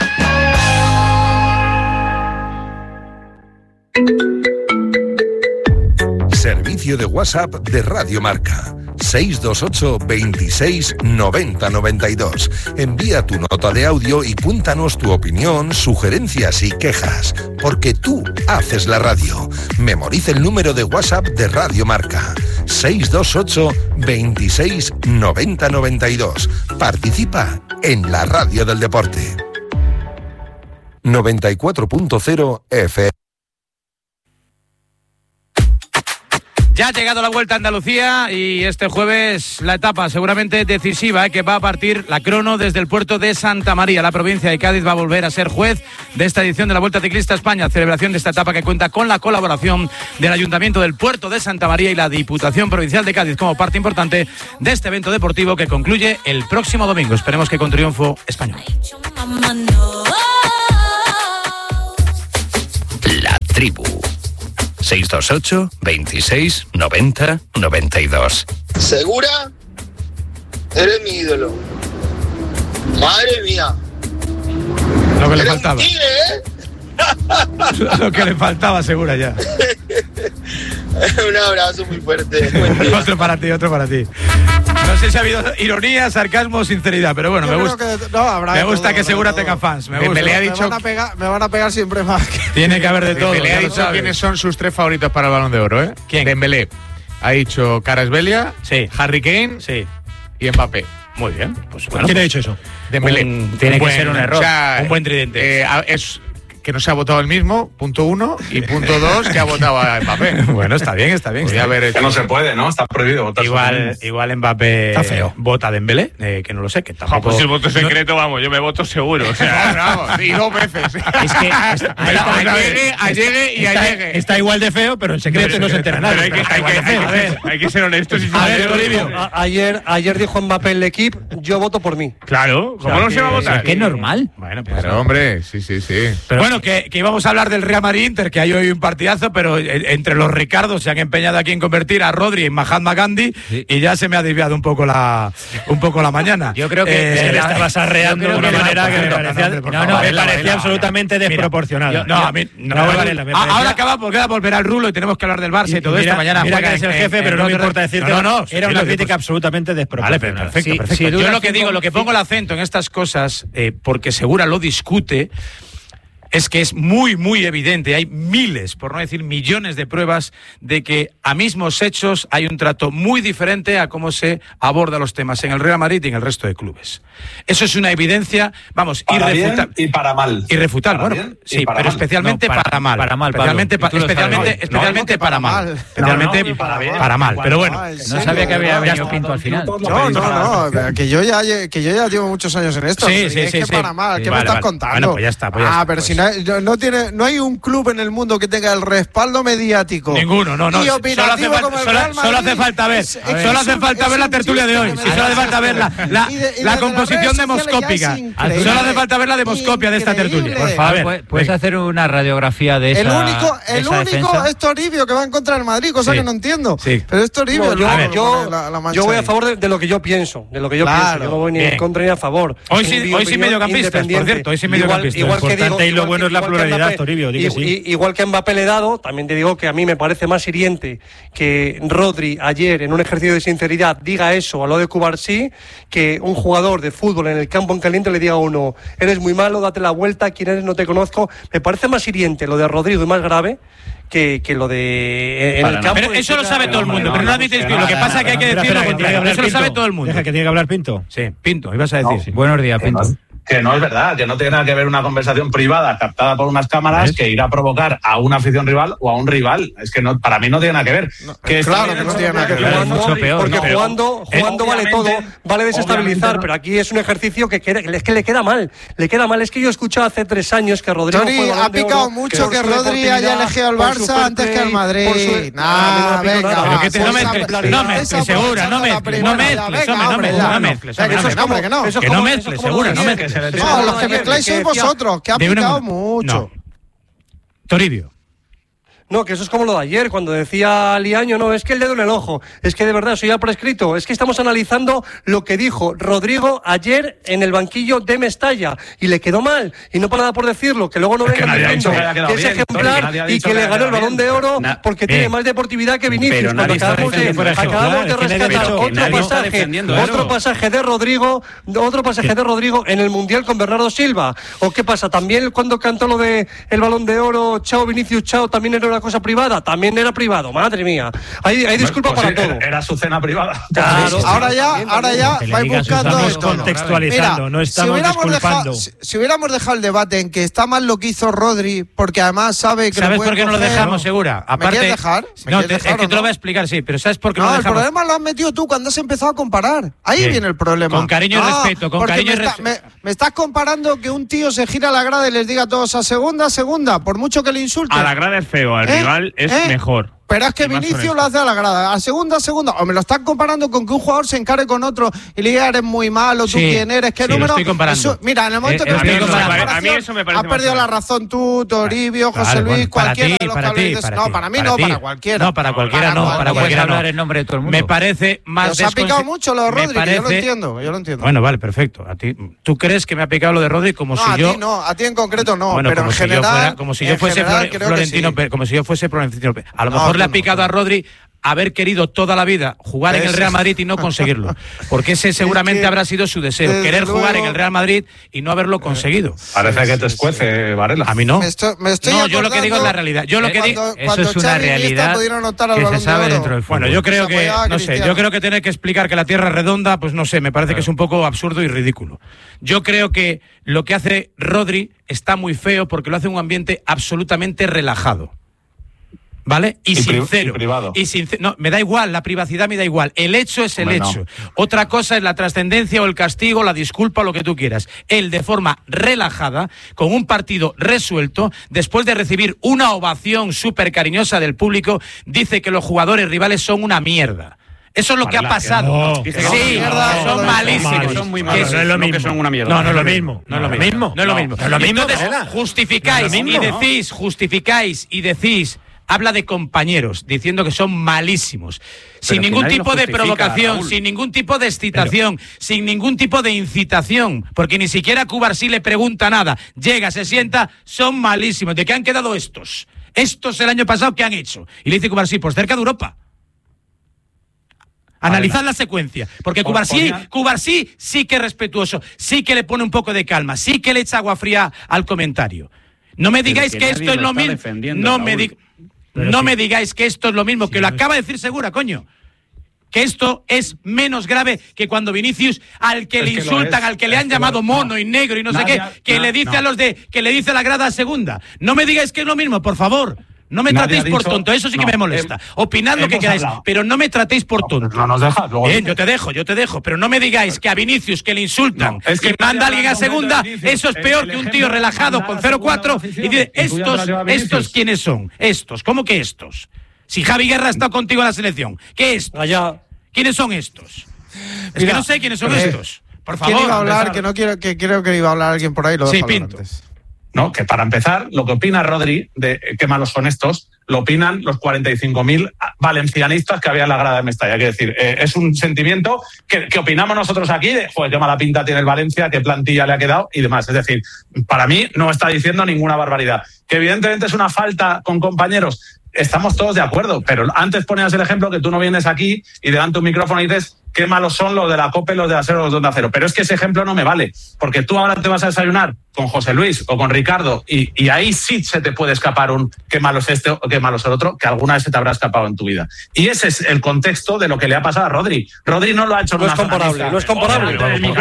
Servicio de WhatsApp de Radio Marca. 628 26 90 92. Envía tu nota de audio y cuéntanos tu opinión, sugerencias y quejas, porque tú haces la radio. Memoriza el número de WhatsApp de Radio Marca. 628 26 90 92. Participa en la radio del deporte. 94.0 FM. Ya ha llegado la Vuelta a Andalucía y este jueves la etapa seguramente decisiva que va a partir la crono desde el puerto de Santa María. La provincia de Cádiz va a volver a ser juez de esta edición de la Vuelta Ciclista España. Celebración de esta etapa que cuenta con la colaboración del Ayuntamiento del puerto de Santa María y la Diputación Provincial de Cádiz como parte importante de este evento deportivo que concluye el próximo domingo. Esperemos que con triunfo español. La tribu. 628 26 90 92. ¿Segura? Eres mi ídolo. Madre mía. Lo que le faltaba. Un tigre, Lo que le faltaba, Segura ya. Un abrazo muy fuerte. Otro para ti. No sé si ha habido ironía, sarcasmo o sinceridad, pero bueno, me gusta que Segura tenga fans. Me van a pegar siempre más. Tiene que haber de todo. Dembélé ha dicho quiénes son sus 3 favoritos para el Balón de Oro, ¿eh? ¿Quién? Dembélé. Ha dicho Kvaratskhelia, sí. Harry Kane, sí. Y Mbappé. Muy bien. Pues, ¿Quién ha dicho eso? Dembélé. Tiene que ser un error. O sea, un buen tridente. Es que no se ha votado el mismo, punto 1, y punto 2, que ha votado a Mbappé. Bueno, está bien. Que no se puede, ¿no? Está prohibido votar. Igual Mbappé está feo. Vota a Dembélé, que no lo sé, que tampoco... Pues el voto secreto, vamos, yo me voto seguro. O sea, vamos, y 2 veces. Es que allegue. Está igual de feo, pero en secreto no se entera nadie. Hay que ser honestos. A ver, Olivio, ayer dijo Mbappé el equipo, yo voto por mí. Claro, ¿cómo no se va a votar? ¿Qué normal? Bueno, pues pero hombre, sí. Pero bueno, que íbamos a hablar del Real Madrid-Inter, que hay hoy un partidazo, pero entre los Ricardos se han empeñado aquí en convertir a Rodri en Mahatma Gandhi, sí. Y ya se me ha desviado un poco la mañana. Yo creo que le estabas arreando de una manera que me parecía absolutamente desproporcionada. Ahora queda volver al rulo y tenemos que hablar del Barça y todo esto. Mañana mira que eres el jefe, pero no me importa decirte. Era una crítica absolutamente desproporcionada. Vale, perfecto. Yo lo que digo, lo que pongo el acento en estas cosas, porque Segura lo discute, es que es muy, muy evidente, hay miles, por no decir millones de pruebas de que a mismos hechos hay un trato muy diferente a cómo se abordan los temas en el Real Madrid y en el resto de clubes. Eso es una evidencia, vamos, irrefutable. Y para mal. Irrefutable, bueno, sí, pero mal. Especialmente para mal. Para mal, especialmente para mal. Especialmente para mal, pero bueno. No sabía que había venido Pinto al final. No, que yo ya llevo muchos años en esto. Sí. Es que para mal, ¿qué me estás contando? Bueno, pues ya está. Pero si no hay un club en el mundo que tenga el respaldo mediático. Ninguno, no. Y operativo como el Real Madrid. Solo hace falta ver. Solo hace falta ver la tertulia de hoy. Solo hace falta ver la composición demoscópica. Solo hace falta ver la demoscopia de esta tertulia. Por favor, puedes hacer una radiografía de esa. El único es Toribio que va en contra del Madrid, cosa que no entiendo. Sí. Pero es Toribio. Yo voy a favor de lo que yo pienso. Yo no voy ni en contra ni a favor. Hoy sí mediocampistas, por cierto. Hoy sí mediocampistas. Igual que digo, y lo bueno es la pluralidad, Toribio. Igual que a Mbappé le he dado, también te digo que a mí me parece más hiriente que Rodri ayer, en un ejercicio de sinceridad, diga eso a lo de Cubarsí, que un jugador de fútbol en el campo en caliente le diga a uno: eres muy malo, date la vuelta, quién eres, no te conozco. Me parece más hiriente lo de Rodrigo y más grave que lo de en el campo. Pero eso lo sabe todo el mundo, pero no admites que lo que pasa es que hay que decirlo. Eso lo sabe todo el mundo. Deja que tiene que hablar Pinto. Sí, Pinto, ibas a decir. Buenos días, Pinto. que no es verdad, que no tiene nada que ver una conversación privada captada por unas cámaras que ir a provocar a una afición rival o a un rival. Es que no, para mí no tiene nada que ver. Claro que no tiene nada que ver. Es mucho peor. Porque jugando vale todo, vale desestabilizar, pero aquí es un ejercicio que es que le queda mal. Es que yo escuché hace 3 años que Rodrigo ha picado mucho que Rodri haya elegido al Barça antes que al Madrid. Venga, no mezcles, Segura, no mezcles, Segura, no mezcles. No, los que mezcláis sois vosotros, que ha picado mucho. Toribio. No, que eso es como lo de ayer, cuando decía Liaño, no, es que el dedo en el ojo, es que de verdad, eso ya prescrito, es que estamos analizando lo que dijo Rodrigo ayer en el banquillo de Mestalla, y le quedó mal, y no para nada por decirlo, que luego no vengan diciendo que es ejemplar y que le ganó el Balón de Oro porque tiene más deportividad que Vinicius, cuando acabamos de rescatar otro pasaje de Rodrigo en el Mundial con Bernardo Silva. ¿O qué pasa? También cuando cantó lo de el Balón de Oro, chao Vinicius, chao, también era una cosa privada, también era privado, madre mía. Hay disculpa para todo. Era su cena privada. Claro, ahora ya vais buscando esto. Contextualizando, mira, no estamos disculpando. Si hubiéramos dejado el debate en que está mal lo que hizo Rodri, porque además sabe que ¿sabes por qué no lo dejamos, Segura? Aparte, ¿me quieres dejar? No, es que te lo voy a explicar, sí, pero ¿sabes por qué no lo dejamos? El problema lo has metido tú cuando has empezado a comparar. Ahí viene el problema. Con cariño y respeto, con cariño y respeto. Me estás comparando que un tío se gira a la grada y les diga a todos a segunda, por mucho que le insulten. A la grada es feo, al rival es mejor. Pero es que Vinicius lo hace a la grada, a segunda. O me lo están comparando con que un jugador se encare con otro y le diga eres muy malo, tú quién eres, qué número. Lo estoy comparando. Eso, mira, en el momento que a mí eso me parece has perdido la razón tú, Toribio, José Luis, cualquiera de los que habléis. No, para mí no, para cualquiera. No, para cualquiera no, para cualquiera no. En nombre de todo el mundo. Me parece más os ha picado mucho lo de Rodri, yo lo entiendo. Bueno, vale, perfecto. A ti, ¿tú crees que me ha picado lo de Rodri como si yo? No, a ti en concreto no, pero en general. Como si yo fuese Florentino Pérez. A lo mejor le ha picado a Rodri haber querido toda la vida jugar en el Real Madrid y no conseguirlo, porque ese seguramente habrá sido su deseo, querer jugar en el Real Madrid y no haberlo conseguido. Parece que te escuece, Varela. A mí no. Me estoy yo lo que digo es la realidad. Yo lo que digo, eso es una realidad que se sabe dentro del fútbol. Bueno, yo creo que yo creo que tener que explicar que la Tierra es redonda, pues no sé, me parece que es un poco absurdo y ridículo. Yo creo que lo que hace Rodri está muy feo porque lo hace en un ambiente absolutamente relajado. ¿Vale? Y sincero. No, me da igual, la privacidad me da igual. El hecho es el hecho. Otra cosa es la trascendencia o el castigo, la disculpa o lo que tú quieras. Él, de forma relajada, con un partido resuelto, después de recibir una ovación súper cariñosa del público, dice que los jugadores rivales son una mierda. Eso es lo que ha pasado. Son malísimos. Son muy malos. No es lo mismo. Que son una mierda. No es lo mismo. No es lo mismo. Entonces, justificáis y decís habla de compañeros, diciendo que son malísimos. Sin ningún tipo de provocación, sin ningún tipo de excitación, sin ningún tipo de incitación, porque ni siquiera Cubarsí le pregunta nada. Llega, se sienta, son malísimos. ¿De qué han quedado estos? Estos el año pasado, ¿qué han hecho? Y le dice Cubarsí, pues cerca de Europa. Analizad la secuencia, porque Cubarsí sí que es respetuoso, sí que le pone un poco de calma, sí que le echa agua fría al comentario. No me digáis que esto es lo mismo. No me digáis que esto es lo mismo, que lo acaba de decir Segura, coño. Que esto es menos grave que cuando Vinicius, al que le insultan, al que le han llamado mono y negro y no sé qué, que le dice a la grada segunda. No me digáis que es lo mismo, por favor. No me tratéis por tonto, eso sí que me molesta. Opinad lo que queráis, pero no me tratéis por tonto. No nos dejas. Bien, yo te dejo, pero no me digáis que a Vinicius, que le insultan, que manda a alguien a segunda, eso es peor que un tío relajado con 0-4 y dice, ¿estos quiénes son? ¿Cómo que estos? Si Javi Guerra ha estado contigo en la selección, ¿qué estos? ¿Quiénes son estos? Es que no sé quiénes son estos. Por favor. ¿Quién iba a hablar? Que creo que iba a hablar alguien por ahí. Sí, Pinto. ¿No? Que para empezar, lo que opina Rodri de qué malos son estos, lo opinan los 45.000 valencianistas que había en la grada de Mestalla. Quiero decir, es un sentimiento que opinamos nosotros aquí de, joder, qué mala pinta tiene el Valencia, qué plantilla le ha quedado y demás. Es decir, para mí no está diciendo ninguna barbaridad. Que evidentemente es una falta con compañeros, estamos todos de acuerdo, pero antes ponías el ejemplo que tú no vienes aquí y delante de un micrófono y dices qué malos son los de la COPE, los de la SER, los de Onda Cero. Pero es que ese ejemplo no me vale, porque tú ahora te vas a desayunar con José Luis o con Ricardo y ahí sí se te puede escapar un qué malo es este o qué malo es el otro, que alguna vez se te habrá escapado en tu vida. Y ese es el contexto de lo que le ha pasado a Rodri. Rodri no lo ha hecho en una zona mixta. No es comparable.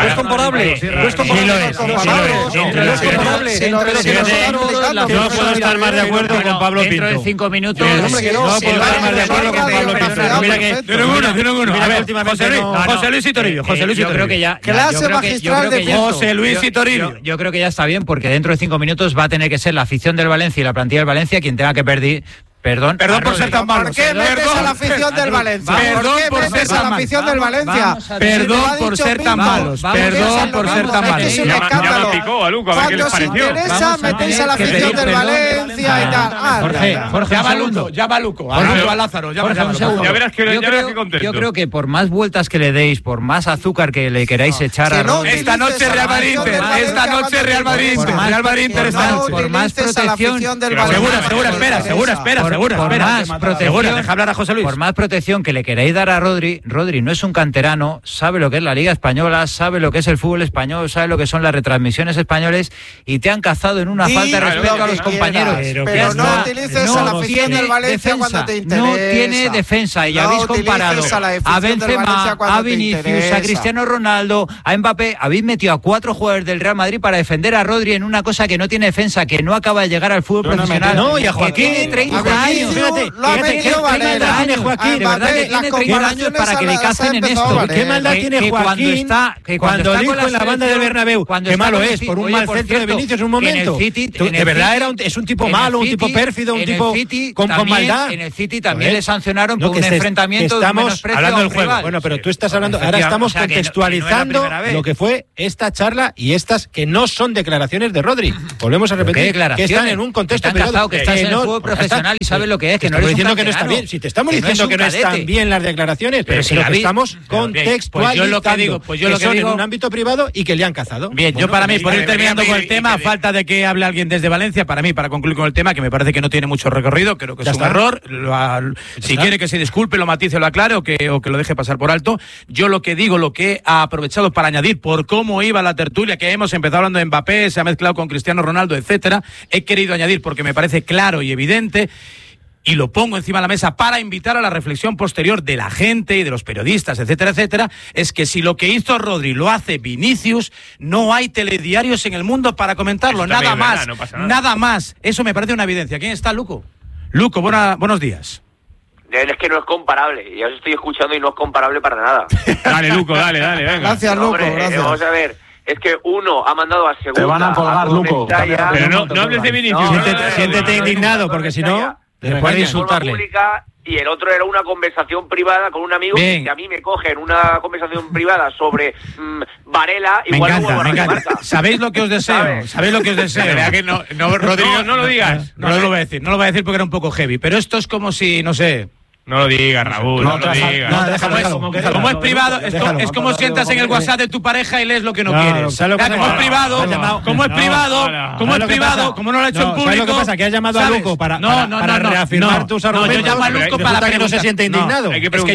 No puedo estar más de acuerdo con Pablo Pinto. Dentro de 5 minutos. No puedo estar más de acuerdo con Pablo Pinto. Mira que. Tiene uno. A ver, José Luis y Toribio. Yo creo que ya. Clase magistral de José Luis y Toribio. Yo creo que ya está bien, porque dentro de 5 minutos va a tener que ser la afición del Valencia y la plantilla del Valencia quien tenga que perder. Perdón por ser tan malo. ¿Por qué metes a la afición del Valencia? Perdón por ser tan malos. Perdón por ser tan malos. Perdón por ser tan malos. Es un escándalo. Cuando os interesa, metéis a la afición del Valencia y tal. Jorge, llama a Luco. A Lázaro. Ya verás que contento. Yo creo que por más vueltas que le deis, por más azúcar que le queráis echar a Rodri. Esta noche Real Madrid. Real Madrid. Por más protección. Segura. Deja hablar a José Luis. Por más protección que le queráis dar a Rodri no es un canterano, sabe lo que es la Liga Española, sabe lo que es el fútbol español, sabe lo que son las retransmisiones españoles y te han cazado en una falta de respeto a los compañeros. Pero no utilices a la afición del Valencia cuando te interesa. No tiene defensa y habéis comparado a Benzema, a Vinicius, a Cristiano Ronaldo, a Mbappé. Habéis metido a 4 jugadores del Real Madrid para defender a Rodri en una cosa que no tiene defensa, que no acaba de llegar al fútbol profesional. No, y a Joaquín. Tiene 30 años. Lo ha metido Valera. Joaquín, de verdad que tiene 30 años para que le cacen en esto. ¿Qué maldad tiene Joaquín cuando dijo en la banda del Bernabéu qué malo es por un mal centro de Vinicius en un momento? De verdad es un tipo malo, un tipo pérfido, un tipo con maldad. En el City también le sancionaron por un enfrentamiento de menosprecio hablando del juego. Bueno, pero tú estás hablando, ahora estamos contextualizando lo que fue esta charla y estas que no son declaraciones de Rodri. Volvemos a repetir que están en un contexto privado, que estás en el fútbol profesional y sabes lo que es, que no eres diciendo que no está bien. Si te estamos diciendo que no están bien las declaraciones, pero si estamos contextualizando yo lo que digo en un ámbito privado y que le han cazado. Bien, yo para mí, por ir terminando con el tema, a falta de que hable alguien desde Valencia, para mí, para concluir con el tema, que me parece que no tiene mucho recorrido, creo que es un error. Si quiere que se disculpe, lo matice, lo aclare o que lo deje pasar por alto. Yo lo que digo, lo que he aprovechado para añadir por cómo iba la tertulia, que hemos empezado hablando de Mbappé, se ha mezclado con Cristiano Ronaldo, etcétera, he querido añadir porque me parece claro y evidente. Y lo pongo encima de la mesa para invitar a la reflexión posterior de la gente y de los periodistas, etcétera, etcétera, es que si lo que hizo Rodri lo hace Vinicius, no hay telediarios en el mundo para comentarlo, nada más, nada más. Eso me parece una evidencia. ¿Quién está, Luco? Luco, buenos días. Es que no es comparable, ya os estoy escuchando y no es comparable para nada. Dale, Luco, dale, venga. Gracias, Luco, gracias. Vamos a ver. Es que uno ha mandado a segunda. Te van a colgar, Luco. Pero no hables de Vinicius. Siéntete indignado, porque si no, después de insultarle. Y el otro era una conversación privada con un amigo que a mí me coge en una conversación privada sobre Varela. Me encanta. ¿Sabéis lo que os deseo? ¿Sabéis lo que os deseo? Que no, Rodrigo, no lo digas. No lo voy a decir porque era un poco heavy, pero esto es como si, no sé... No lo digas, Raúl, no lo digas. Como es privado, es como sientas en el WhatsApp de tu pareja y lees lo que no quieres. Como es privado, como no lo ha hecho en público. ¿Sabes lo que pasa? Que has llamado a Luco para reafirmar tus argumentos. No, yo llamo a Luco para que no se siente indignado. Es que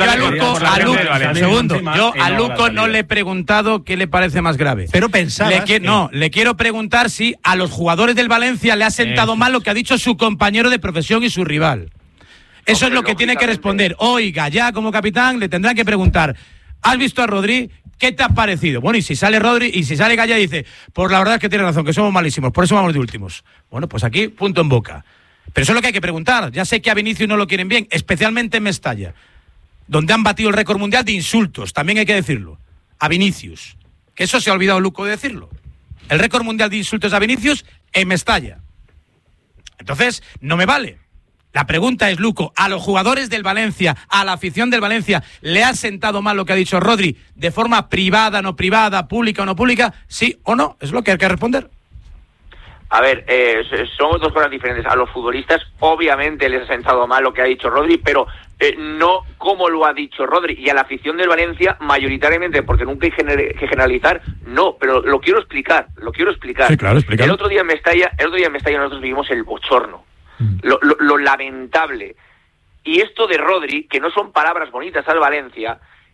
yo a Luco no le he preguntado qué le parece más grave. Pero pensaba. Le quiero preguntar si a los jugadores del Valencia le ha sentado mal lo que ha dicho su compañero de profesión y su rival. Eso es lo que tiene que responder. Oiga, ya como capitán le tendrán que preguntar, ¿has visto a Rodri? ¿Qué te ha parecido? Bueno, y si sale Rodri, y si sale Gallá dice, pues la verdad es que tiene razón, que somos malísimos, por eso vamos de últimos. Bueno, pues aquí, punto en boca. Pero eso es lo que hay que preguntar. Ya sé que a Vinicius no lo quieren bien, especialmente en Mestalla, donde han batido el récord mundial de insultos, también hay que decirlo, a Vinicius. Que eso se ha olvidado Luco de decirlo. El récord mundial de insultos a Vinicius en Mestalla. Entonces, no me vale. La pregunta es, Luco, ¿a los jugadores del Valencia, a la afición del Valencia, le ha sentado mal lo que ha dicho Rodri de forma privada, no privada, pública o no pública? ¿Sí o no? Es lo que hay que responder. A ver, son dos cosas diferentes. A los futbolistas, obviamente, les ha sentado mal lo que ha dicho Rodri, pero no como lo ha dicho Rodri. Y a la afición del Valencia, mayoritariamente, porque nunca hay que generalizar, no, pero lo quiero explicar. Sí, claro, explícalo. El otro día en Mestalla nosotros vivimos el bochorno. Lo lamentable. Y esto de Rodri, que no son palabras bonitas al Valencia,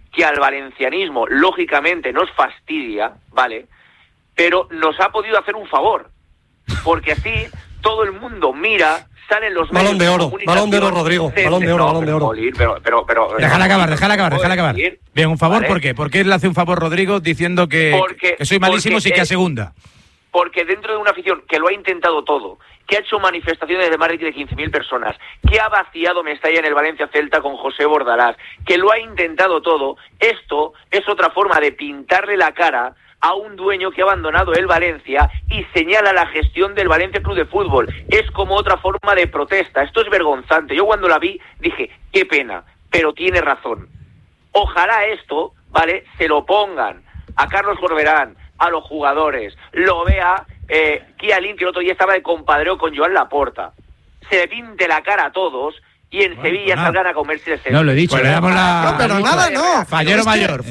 que al valencianismo, lógicamente, nos fastidia, ¿vale? Pero nos ha podido hacer un favor, porque así todo el mundo mira, salen los medios de comunicación. Balón de oro, Rodrigo. Balón de oro. Pero déjala acabar. Bien, un favor, ¿vale? ¿Por qué? ¿Por qué le hace un favor Rodrigo diciendo que soy malísimo y que a segunda? Porque dentro de una afición que lo ha intentado todo, que ha hecho manifestaciones de más de 15.000 personas, que ha vaciado Mestalla en el Valencia Celta con José Bordalás, que lo ha intentado todo, esto es otra forma de pintarle la cara a un dueño que ha abandonado el Valencia y señala la gestión del Valencia Club de Fútbol. Es como otra forma de protesta. Esto es vergonzante. Yo cuando la vi dije, qué pena, pero tiene razón. Ojalá esto, ¿vale?, se lo pongan a Carlos Corberán, a los jugadores, lo vea Kialin, que el otro día estaba de compadreo con Joan Laporta. Se le pinte la cara a todos y en Sevilla salgan a comerse el centro. No, lo he dicho, le damos la... No, pero nada, no. Fallero mayor.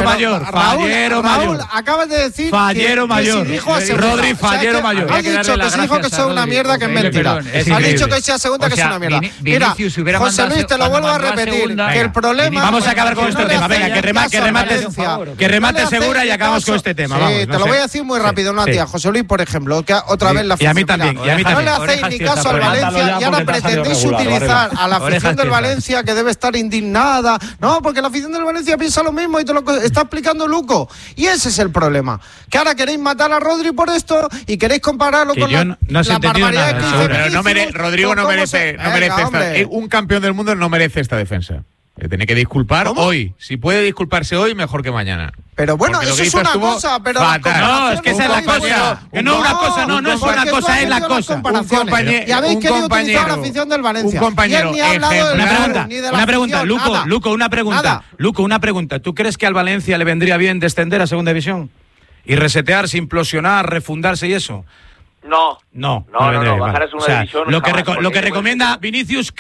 Raúl, acabas de decir fallero mayor. Rodri, fallero mayor. Has dicho que su hijo que sea una mierda, que es mentira. Has dicho que sea segunda, que es una mierda. Mira, José Luis, te lo vuelvo a repetir, que el problema... Vamos a acabar con este tema, venga, que remate Segura y acabamos con este tema. Sí, te lo voy a decir muy rápido, una tía. José Luis, por ejemplo, que otra vez la... Y a mí también. No le hacéis ni caso al Valencia y ahora pretendéis utilizar a la afición del Valencia, que debe estar indignada. No, porque la afición del Valencia piensa lo mismo y te lo está explicando Luco. Y ese es el problema. Que ahora queréis matar a Rodri por esto y queréis compararlo con la barbaridad que dice. Pero Rodrigo no merece un campeón del mundo no merece esta defensa. Tiene que disculpar hoy. Si puede disculparse hoy, mejor que mañana. Pero bueno, eso es una cosa, pero... No, es que esa es la cosa. Que no una cosa, no es una cosa, es la cosa. Y habéis querido utilizar la afición del Valencia. Un compañero. Una pregunta, Luco, una pregunta. ¿Tú crees que al Valencia le vendría bien descender a segunda división? Y resetearse, implosionar, refundarse y eso. No, bajar a segunda división. Lo que recomienda Vinicius,